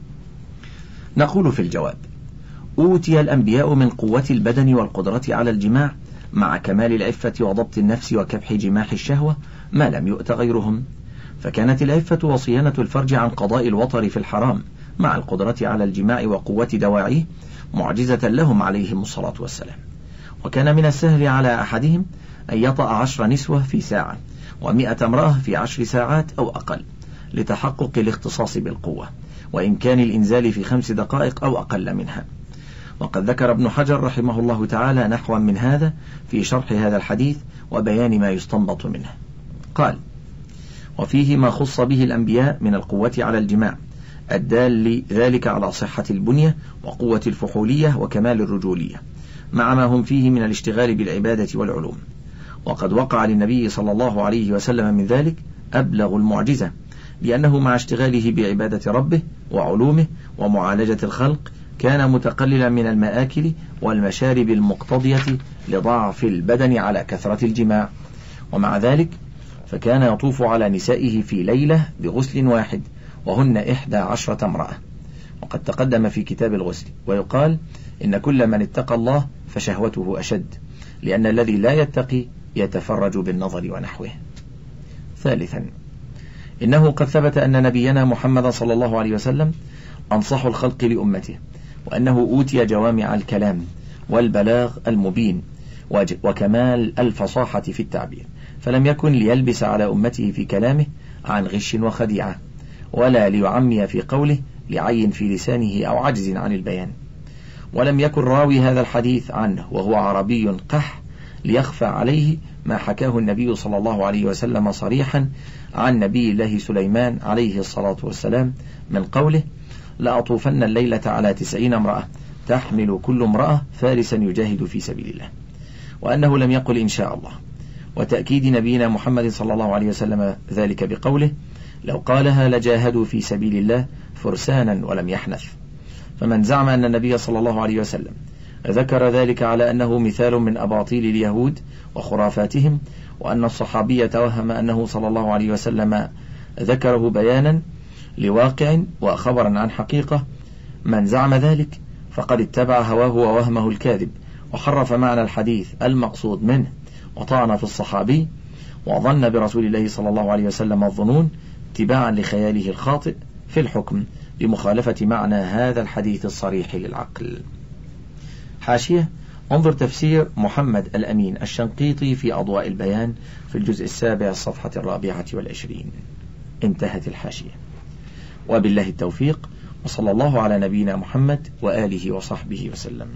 نقول في الجواب: أوتي الأنبياء من قوة البدن والقدرة على الجماع مع كمال العفة وضبط النفس وكبح جماح الشهوة ما لم يؤت غيرهم، فكانت العفة وصيانة الفرج عن قضاء الوطر في الحرام مع القدرة على الجماع وقوة دواعيه معجزة لهم عليهم الصلاة والسلام. وكان من السهل على أحدهم أن يطأ عشر نسوة في ساعة ومئة امرأة في عشر ساعات أو أقل، لتحقق الاختصاص بالقوة وإمكان الإنزال في خمس دقائق أو أقل منها. وقد ذكر ابن حجر رحمه الله تعالى نحوا من هذا في شرح هذا الحديث وبيان ما يستنبط منه. قال: وفيه ما خص به الأنبياء من القوة على الجماع الدال ذلك على صحة البنية وقوة الفحولية وكمال الرجولية، مع ما هم فيه من الاشتغال بالعبادة والعلوم. وقد وقع للنبي صلى الله عليه وسلم من ذلك أبلغ المعجزة، لأنه مع اشتغاله بعبادة ربه وعلومه ومعالجة الخلق كان متقللا من المآكل والمشارب المقتضية لضعف البدن على كثرة الجماع، ومع ذلك فكان يطوف على نسائه في ليلة بغسل واحد وهن إحدى عشرة امرأة. وقد تقدم في كتاب الغسل. ويقال إن كل من اتقى الله فشهوته أشد، لأن الذي لا يتقي يتفرج بالنظر ونحوه. ثالثا، إنه قد ثبت أن نبينا محمد صلى الله عليه وسلم أنصح الخلق لأمته، وأنه أوتي جوامع الكلام والبلاغ المبين وكمال الفصاحة في التعبير، فلم يكن ليلبس على أمته في كلامه عن غش وخديعة، ولا ليعمي في قوله لعي في لسانه أو عجز عن البيان. ولم يكن راوي هذا الحديث عنه وهو عربي قح ليخفى عليه ما حكاه النبي صلى الله عليه وسلم صريحا عن نبي الله سليمان عليه الصلاة والسلام من قوله: لأطوفن الليلة على تسعين امرأة تحمل كل امرأة فارسا يجاهد في سبيل الله، وأنه لم يقل إن شاء الله. وتأكيد نبينا محمد صلى الله عليه وسلم ذلك بقوله: لو قالها لجاهدوا في سبيل الله فرسانا ولم يحنث. فمن زعم أن النبي صلى الله عليه وسلم ذكر ذلك على أنه مثال من أباطيل اليهود وخرافاتهم، وأن الصحابي توهم أنه صلى الله عليه وسلم ذكره بيانا لواقع وخبرا عن حقيقة، من زعم ذلك فقد اتبع هواه ووهمه الكاذب، وحرف معنى الحديث المقصود منه، وطعن في الصحابي، وظن برسول الله صلى الله عليه وسلم الظنون اتباعا لخياله الخاطئ في الحكم بمخالفة معنى هذا الحديث الصريح للعقل. حاشية: انظر تفسير محمد الأمين الشنقيطي في أضواء البيان في الجزء السابع الصفحة الرابعة والعشرين. انتهت الحاشية. وبالله التوفيق، وصلى الله على نبينا محمد وآله وصحبه وسلم.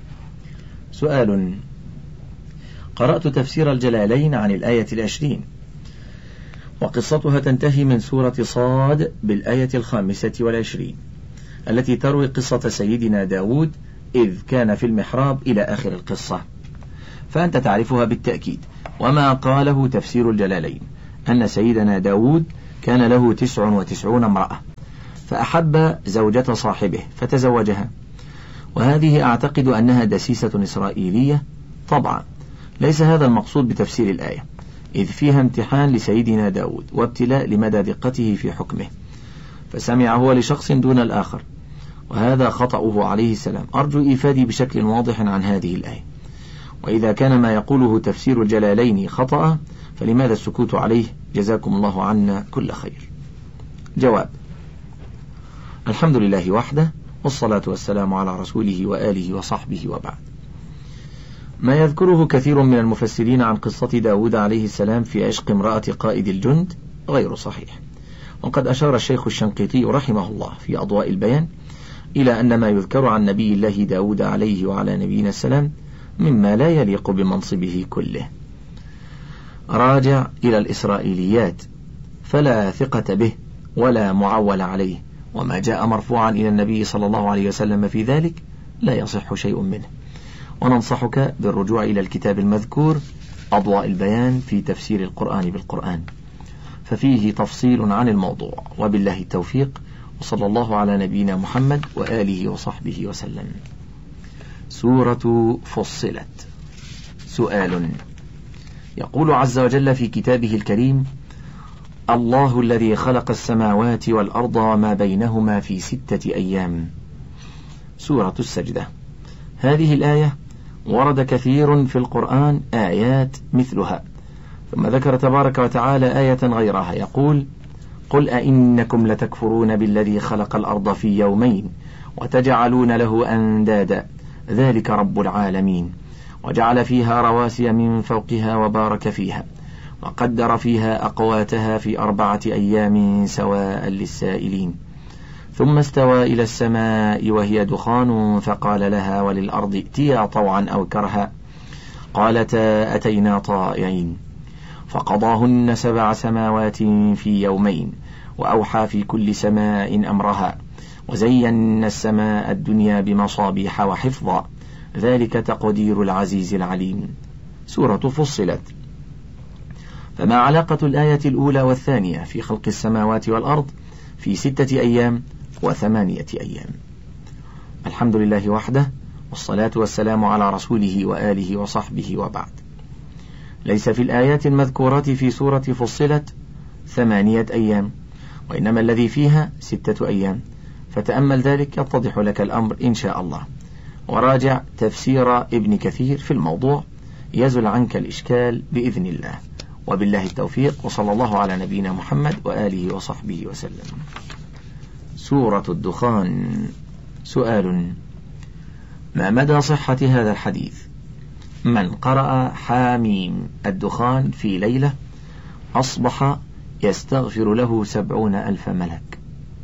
سؤال: قرأت تفسير الجلالين عن الآية العشرين، وقصتها تنتهي من سورة صاد بالآية الخامسة والعشرين التي تروي قصة سيدنا داود إذ كان في المحراب إلى آخر القصة، فأنت تعرفها بالتأكيد. وما قاله تفسير الجلالين أن سيدنا داود كان له تسع وتسعون امرأة، فأحب زوجة صاحبه فتزوجها، وهذه أعتقد أنها دسيسة إسرائيلية طبعا. ليس هذا المقصود بتفسير الآية، إذ فيها امتحان لسيدنا داود وابتلاء لمدى دقته في حكمه، فسمع هو لشخص دون الآخر، وهذا خطأه عليه السلام. أرجو إيفادي بشكل واضح عن هذه الآية، وإذا كان ما يقوله تفسير الجلالين خطأ فلماذا السكوت عليه؟ جزاكم الله عنا كل خير. جواب: الحمد لله وحده، والصلاة والسلام على رسوله وآله وصحبه وبعد. ما يذكره كثير من المفسرين عن قصة داود عليه السلام في عشق امرأة قائد الجند غير صحيح، وقد أشار الشيخ الشنقيطي رحمه الله في أضواء البيان إلى أن ما يذكر عن نبي الله داود عليه وعلى نبينا السلام مما لا يليق بمنصبه كله. راجع إلى الإسرائيليات فلا ثقة به ولا معول عليه، وما جاء مرفوعا إلى النبي صلى الله عليه وسلم في ذلك لا يصح شيء منه. وننصحك بالرجوع إلى الكتاب المذكور أضواء البيان في تفسير القرآن بالقرآن، ففيه تفصيل عن الموضوع. وبالله التوفيق، وصلى الله على نبينا محمد وآله وصحبه وسلم. سورة فصلت. سؤال: يقول عز وجل في كتابه الكريم: الله الذي خلق السماوات والأرض وما بينهما في ستة أيام. سورة السجدة. هذه الآية ورد كثير في القرآن آيات مثلها، ثم ذكر تبارك وتعالى آية غيرها يقول: قل أئنكم لتكفرون بالذي خلق الأرض في يومين وتجعلون له أندادا ذلك رب العالمين، وجعل فيها رواسي من فوقها وبارك فيها وقدر فيها أقواتها في أربعة أيام سواء للسائلين، ثم استوى إلى السماء وهي دخان فقال لها وللأرض ائتيا طوعا أو كرها قالتا أتينا طائعين، فقضاهن سبع سماوات في يومين وأوحى في كل سماء أمرها وزينا السماء الدنيا بمصابيح وحفظا ذلك تقدير العزيز العليم. سورة فصلت. فما علاقة الآية الأولى والثانية في خلق السماوات والأرض في ستة أيام وثمانية أيام؟ الحمد لله وحده، والصلاة والسلام على رسوله وآله وصحبه وبعد. ليس في الآيات المذكورات في سورة فصلت ثمانية أيام، وإنما الذي فيها ستة أيام، فتأمل ذلك يتضح لك الأمر إن شاء الله، وراجع تفسير ابن كثير في الموضوع يزل عنك الإشكال بإذن الله. وبالله التوفيق، وصلى الله على نبينا محمد وآله وصحبه وسلم. سورة الدخان. سؤال: ما مدى صحة هذا الحديث؟ من قرأ حاميم الدخان في ليلة أصبح يستغفر له سبعون ألف ملك.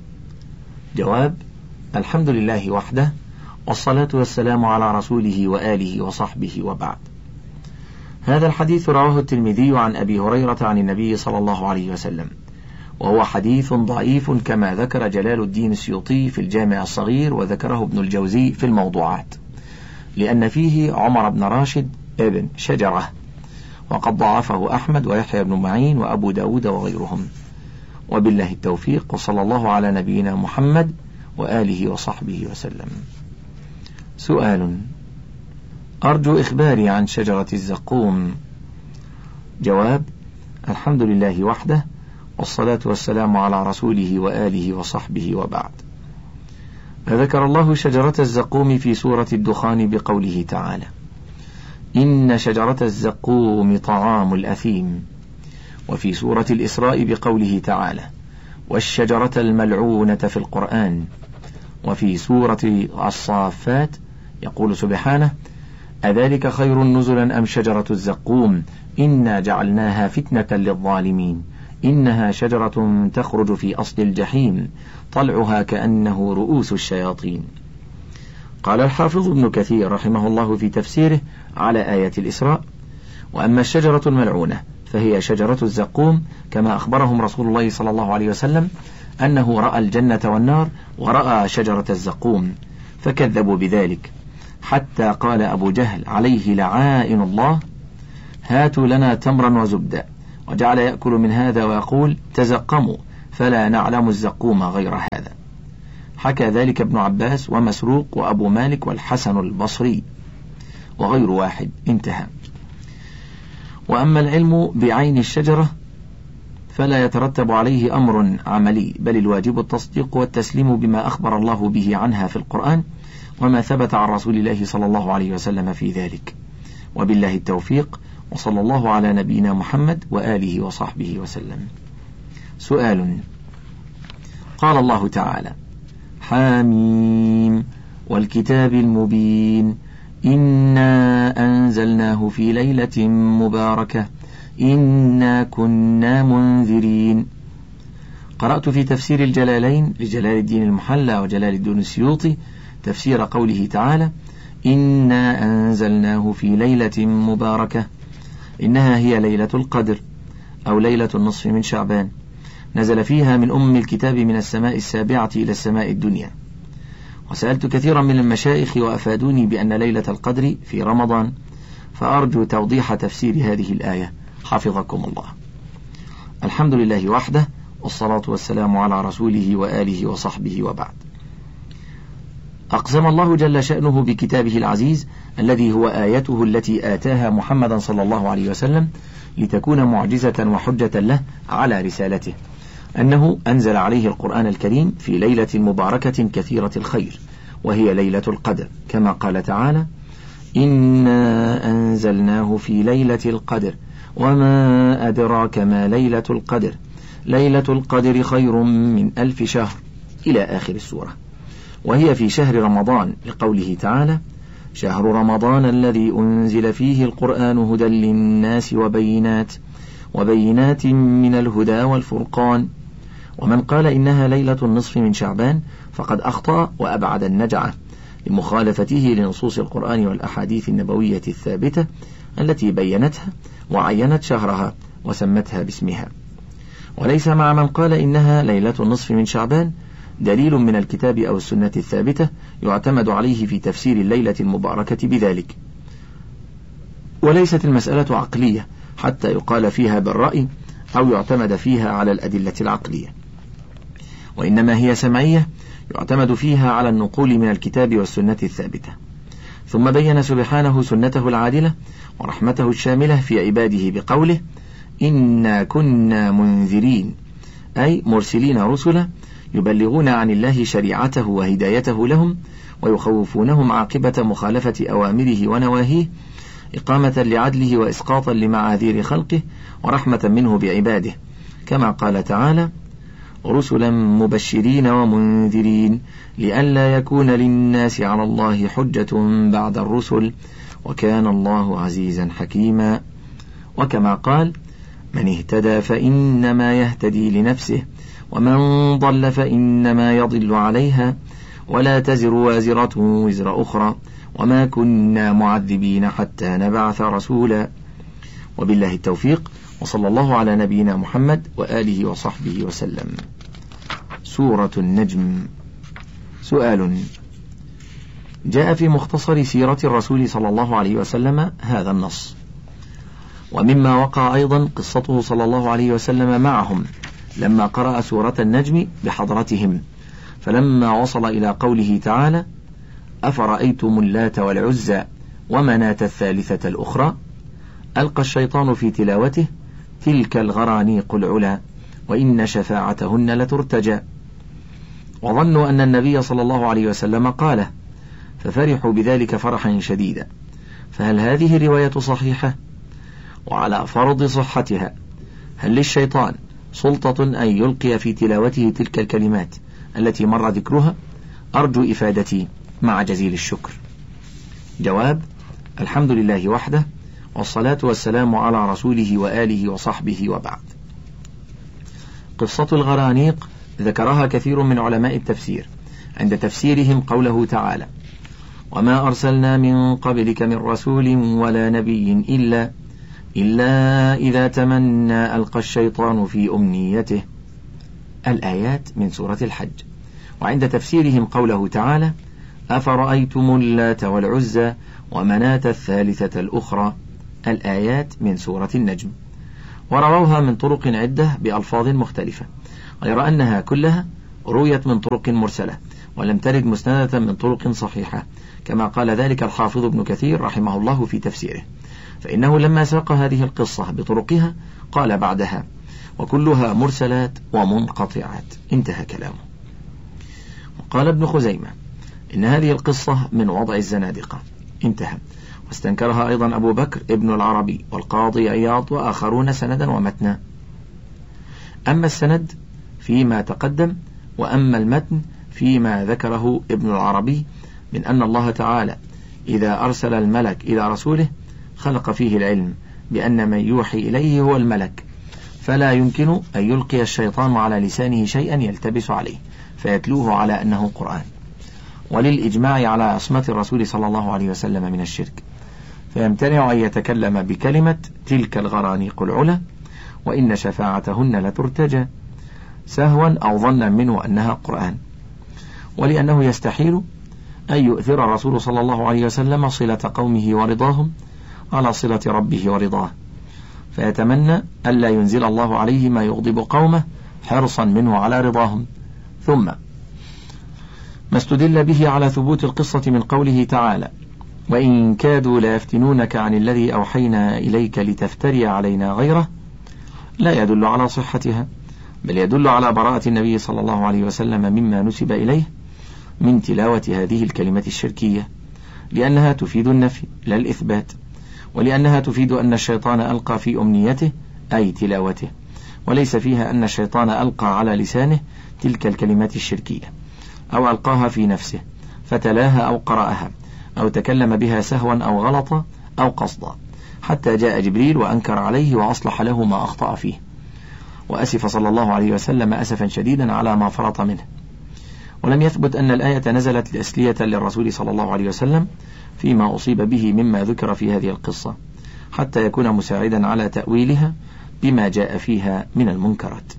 جواب: الحمد لله وحده، والصلاة والسلام على رسوله وآله وصحبه وبعد. هذا الحديث رواه الترمذي عن أبي هريرة عن النبي صلى الله عليه وسلم، وهو حديث ضعيف كما ذكر جلال الدين السيوطي في الجامع الصغير، وذكره ابن الجوزي في الموضوعات، لأن فيه عمر بن راشد ابن شجرة، وقد ضعفه أحمد ويحيى بن معين وأبو داود وغيرهم. وبالله التوفيق، وصلى الله على نبينا محمد وآله وصحبه وسلم. سؤال: أرجو إخباري عن شجرة الزقوم. جواب: الحمد لله وحده، والصلاة والسلام على رسوله وآله وصحبه وبعد. ذكر الله شجرة الزقوم في سورة الدخان بقوله تعالى: إن شجرة الزقوم طعام الأثيم، وفي سورة الإسراء بقوله تعالى: والشجرة الملعونة في القرآن، وفي سورة الصافات يقول سبحانه: أذلك خير نزلا أم شجرة الزقوم إنا جعلناها فتنة للظالمين إنها شجرة تخرج في أصل الجحيم طلعها كأنه رؤوس الشياطين. قال الحافظ ابن كثير رحمه الله في تفسيره على آية الإسراء: وأما الشجرة الملعونة فهي شجرة الزقوم، كما أخبرهم رسول الله صلى الله عليه وسلم أنه رأى الجنة والنار ورأى شجرة الزقوم، فكذبوا بذلك، حتى قال أبو جهل عليه لعائن الله: هاتوا لنا تمرا وزبدا، وجعل يأكل من هذا ويقول: تزقموا فلا نعلم الزقوم غير هذا. حكى ذلك ابن عباس ومسروق وأبو مالك والحسن البصري وغير واحد. انتهى. وأما العلم بعين الشجرة فلا يترتب عليه أمر عملي، بل الواجب التصديق والتسليم بما أخبر الله به عنها في القرآن وما ثبت عن رسول الله صلى الله عليه وسلم في ذلك. وبالله التوفيق، وصلى الله على نبينا محمد وآله وصحبه وسلم. سؤال: قال الله تعالى: حاميم والكتاب المبين إنا أنزلناه في ليلة مباركة إنا كنا منذرين. قرأت في تفسير الجلالين لجلال الدين المحلى وجلال الدين السيوطي تفسير قوله تعالى: إنا أنزلناه في ليلة مباركة، إنها هي ليلة القدر أو ليلة النصف من شعبان، نزل فيها من أم الكتاب من السماء السابعة إلى السماء الدنيا. وسألت كثيرا من المشايخ وأفادوني بأن ليلة القدر في رمضان، فأرجو توضيح تفسير هذه الآية حفظكم الله. الحمد لله وحده، والصلاة والسلام على رسوله وآله وصحبه، وبعد. أقسم الله جل شأنه بكتابه العزيز الذي هو آيته التي آتاها محمدا صلى الله عليه وسلم لتكون معجزة وحجة له على رسالته، أنه أنزل عليه القرآن الكريم في ليلة مباركة كثيرة الخير، وهي ليلة القدر، كما قال تعالى: إنا أنزلناه في ليلة القدر وما أدراك ما ليلة القدر ليلة القدر خير من ألف شهر، إلى آخر السورة. وهي في شهر رمضان، لقوله تعالى: شهر رمضان الذي أنزل فيه القرآن هدى للناس وبينات وبينات من الهدى والفرقان. ومن قال إنها ليلة النصف من شعبان فقد أخطأ وأبعد النجعة، لمخالفته لنصوص القرآن والأحاديث النبوية الثابتة التي بينتها وعينت شهرها وسمتها باسمها. وليس مع من قال إنها ليلة النصف من شعبان دليل من الكتاب أو السنة الثابتة يعتمد عليه في تفسير الليلة المباركة بذلك. وليست المسألة عقلية حتى يقال فيها بالرأي أو يعتمد فيها على الأدلة العقلية، وإنما هي سمعية يعتمد فيها على النقول من الكتاب والسنة الثابتة. ثم بين سبحانه سنته العادلة ورحمته الشاملة في عباده بقوله: إنا كنا منذرين، أي مرسلين رسلا يبلغون عن الله شريعته وهدايته لهم، ويخوفونهم عاقبة مخالفة أوامره ونواهيه، إقامة لعدله وإسقاطا لمعاذير خلقه، ورحمة منه بعباده، كما قال تعالى: رسلا مبشرين ومنذرين لئلا يكون للناس على الله حجة بعد الرسل وكان الله عزيزا حكيما. وكما قال: من اهتدى فإنما يهتدي لنفسه ومن ضل فإنما يضل عليها ولا تزر وازرة وزر أخرى وما كنا معذبين حتى نبعث رسولا. وبالله التوفيق، وصلى الله على نبينا محمد وآله وصحبه وسلم. سورة النجم. سؤال: جاء في مختصر سيرة الرسول صلى الله عليه وسلم هذا النص، ومما وقع أيضا قصته صلى الله عليه وسلم معهم لما قرأ سورة النجم بحضرتهم، فلما وصل إلى قوله تعالى: أفرأيتم اللات والعزى ومناة الثالثة الأخرى، ألقى الشيطان في تلاوته: تلك الغرانيق العلا وإن شفاعتهن لترتجى، وظنوا أن النبي صلى الله عليه وسلم قاله، ففرحوا بذلك فرحا شديدا. فهل هذه الرواية صحيحة؟ وعلى فرض صحتها، هل للشيطان سلطة أن يلقي في تلاوته تلك الكلمات التي مر ذكرها؟ أرجو إفادتي مع جزيل الشكر. جواب: الحمد لله وحده، والصلاة والسلام على رسوله وآله وصحبه، وبعد. قصة الغرانيق ذكرها كثير من علماء التفسير عند تفسيرهم قوله تعالى: وما أرسلنا من قبلك من رسول ولا نبي إلا إلا إذا تمنى ألقى الشيطان في أمنيته. الآيات من سورة الحج. وعند تفسيرهم قوله تعالى: أفرأيتم اللات والعزى ومناة الثالثة الأخرى. الآيات من سورة النجم. ورووها من طرق عدة بألفاظ مختلفة، غير أنها كلها رويت من طرق مرسلة ولم ترد مسندة من طرق صحيحة، كما قال ذلك الحافظ ابن كثير رحمه الله في تفسيره، فإنه لما ساق هذه القصة بطرقها قال بعدها: وكلها مرسلات ومنقطعات. انتهى كلامه. وقال ابن خزيمة: إن هذه القصة من وضع الزنادقة. انتهى. واستنكرها أيضا أبو بكر ابن العربي والقاضي عياض وآخرون سندا ومتنا. أما السند فيما تقدم، وأما المتن فيما ذكره ابن العربي من أن الله تعالى إذا أرسل الملك إلى رسوله خلق فيه العلم بأن من يوحي إليه هو الملك، فلا يمكن أن يلقي الشيطان على لسانه شيئا يلتبس عليه فيتلوه على أنه قرآن، وللإجماع على عصمة الرسول صلى الله عليه وسلم من الشرك، فيمتنع أن يتكلم بكلمة تلك الغرانيق العلا وإن شفاعتهن لترتجى سهوا أو ظنا منه أنها قرآن، ولأنه يستحيل أن يؤثر الرسول صلى الله عليه وسلم صلة قومه ورضاهم على صلة ربه ورضاه، فيتمنى ألا ينزل الله عليه ما يغضب قومه حرصا منه على رضاهم. ثم ما استدل به على ثبوت القصة من قوله تعالى: وإن كادوا ليفتنونك عن الذي أوحينا إليك لتفتري علينا غيره، لا يدل على صحتها، بل يدل على براءة النبي صلى الله عليه وسلم مما نسب إليه من تلاوة هذه الكلمة الشركية، لأنها تفيد النفي لا الإثبات، ولأنها تفيد أن الشيطان ألقى في أمنيته أي تلاوته، وليس فيها أن الشيطان ألقى على لسانه تلك الكلمات الشركية أو ألقاها في نفسه فتلاها أو قرأها أو تكلم بها سهوا أو غلطا أو قصدا، حتى جاء جبريل وأنكر عليه وأصلح له ما أخطأ فيه، وأسف صلى الله عليه وسلم أسفا شديدا على ما فرط منه. ولم يثبت أن الآية نزلت لأسلية للرسول صلى الله عليه وسلم فيما أصيب به مما ذكر في هذه القصة، حتى يكون مساعدا على تأويلها بما جاء فيها من المنكرات.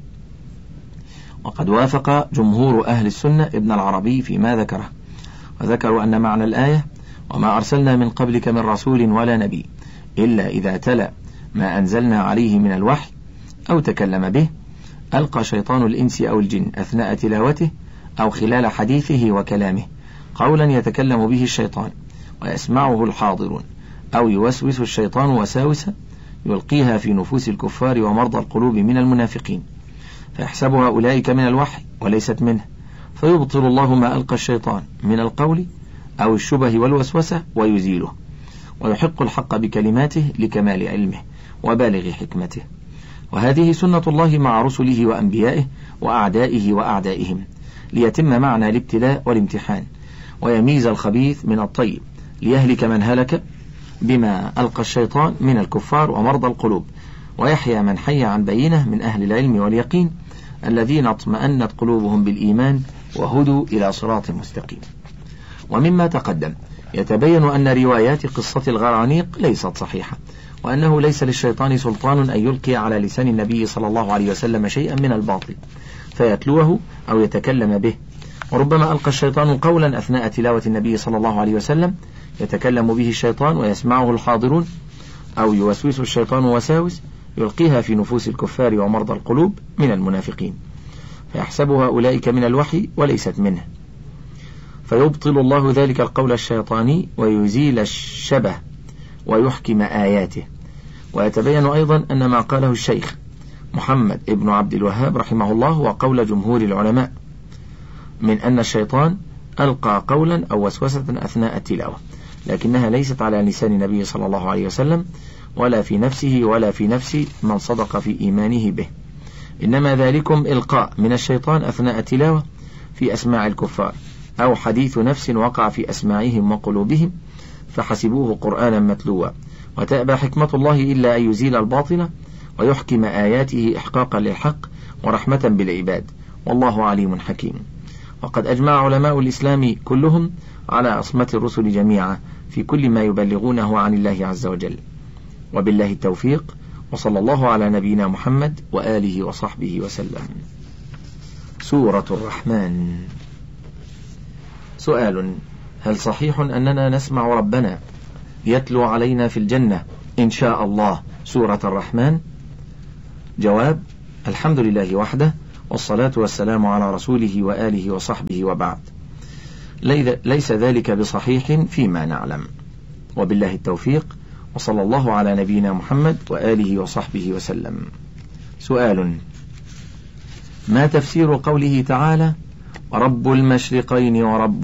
وقد وافق جمهور أهل السنة ابن العربي فيما ذكره، وذكروا أن معنى الآية: وما أرسلنا من قبلك من رسول ولا نبي إلا إذا تلا ما أنزلنا عليه من الوحي أو تكلم به ألقى شيطان الإنس أو الجن أثناء تلاوته أو خلال حديثه وكلامه قولا يتكلم به الشيطان ويسمعه الحاضرون، أو يوسوس الشيطان وساوسة يلقيها في نفوس الكفار ومرضى القلوب من المنافقين، فيحسبها أولئك من الوحي وليست منه، فيبطل الله ما ألقى الشيطان من القول أو الشبه والوسوسة ويزيله، ويحق الحق بكلماته لكمال علمه وبالغ حكمته. وهذه سنة الله مع رسله وأنبيائه وأعدائه وأعدائهم، ليتم معنى الابتلاء والامتحان، ويميز الخبيث من الطيب، ليهلك من هلك بما ألقى الشيطان من الكفار ومرضى القلوب، ويحيى من حي عن بينه من أهل العلم واليقين الذين اطمأنت قلوبهم بالإيمان وهدوا إلى صراط مستقيم. ومما تقدم يتبين أن روايات قصة الغرانيق ليست صحيحة، وأنه ليس للشيطان سلطان أن يلقي على لسان النبي صلى الله عليه وسلم شيئا من الباطل فيتلوه أو يتكلم به، وربما ألقى الشيطان قولا أثناء تلاوة النبي صلى الله عليه وسلم يتكلم به الشيطان ويسمعه الحاضرون، أو يوسوس الشيطان وساوس يلقيها في نفوس الكفار ومرضى القلوب من المنافقين، فيحسبها أولئك من الوحي وليست منه، فيبطل الله ذلك القول الشيطاني ويزيل الشبه ويحكم آياته. ويتبين أيضا أن ما قاله الشيخ محمد ابن عبد الوهاب رحمه الله وقول جمهور العلماء من أن الشيطان ألقى قولا أو وسوسة أثناء التلاوة، لكنها ليست على لسان النبي صلى الله عليه وسلم ولا في نفسه ولا في نفس من صدق في إيمانه به، إنما ذلكم إلقاء من الشيطان أثناء التلاوة في أسماع الكفار، أو حديث نفس وقع في أسماعهم وقلوبهم فحسبوه قرآنا متلوا، وتأبى حكمة الله إلا أن يزيل الباطل ويحكم آياته إحقاقا للحق ورحمة بالعباد، والله عليم حكيم. وقد أجمع علماء الإسلام كلهم على عصمة الرسل جميعا في كل ما يبلغونه عن الله عز وجل، وبالله التوفيق، وصلى الله على نبينا محمد وآله وصحبه وسلم. سورة الرحمن. سؤال: هل صحيح أننا نسمع ربنا يتلو علينا في الجنة إن شاء الله سورة الرحمن؟ جواب: الحمد لله وحده، والصلاة والسلام على رسوله وآله وصحبه، وبعد. ليس ذلك بصحيح فيما نعلم، وبالله التوفيق، وصلى الله على نبينا محمد وآله وصحبه وسلم. سؤال: ما تفسير قوله تعالى رب المشرقين ورب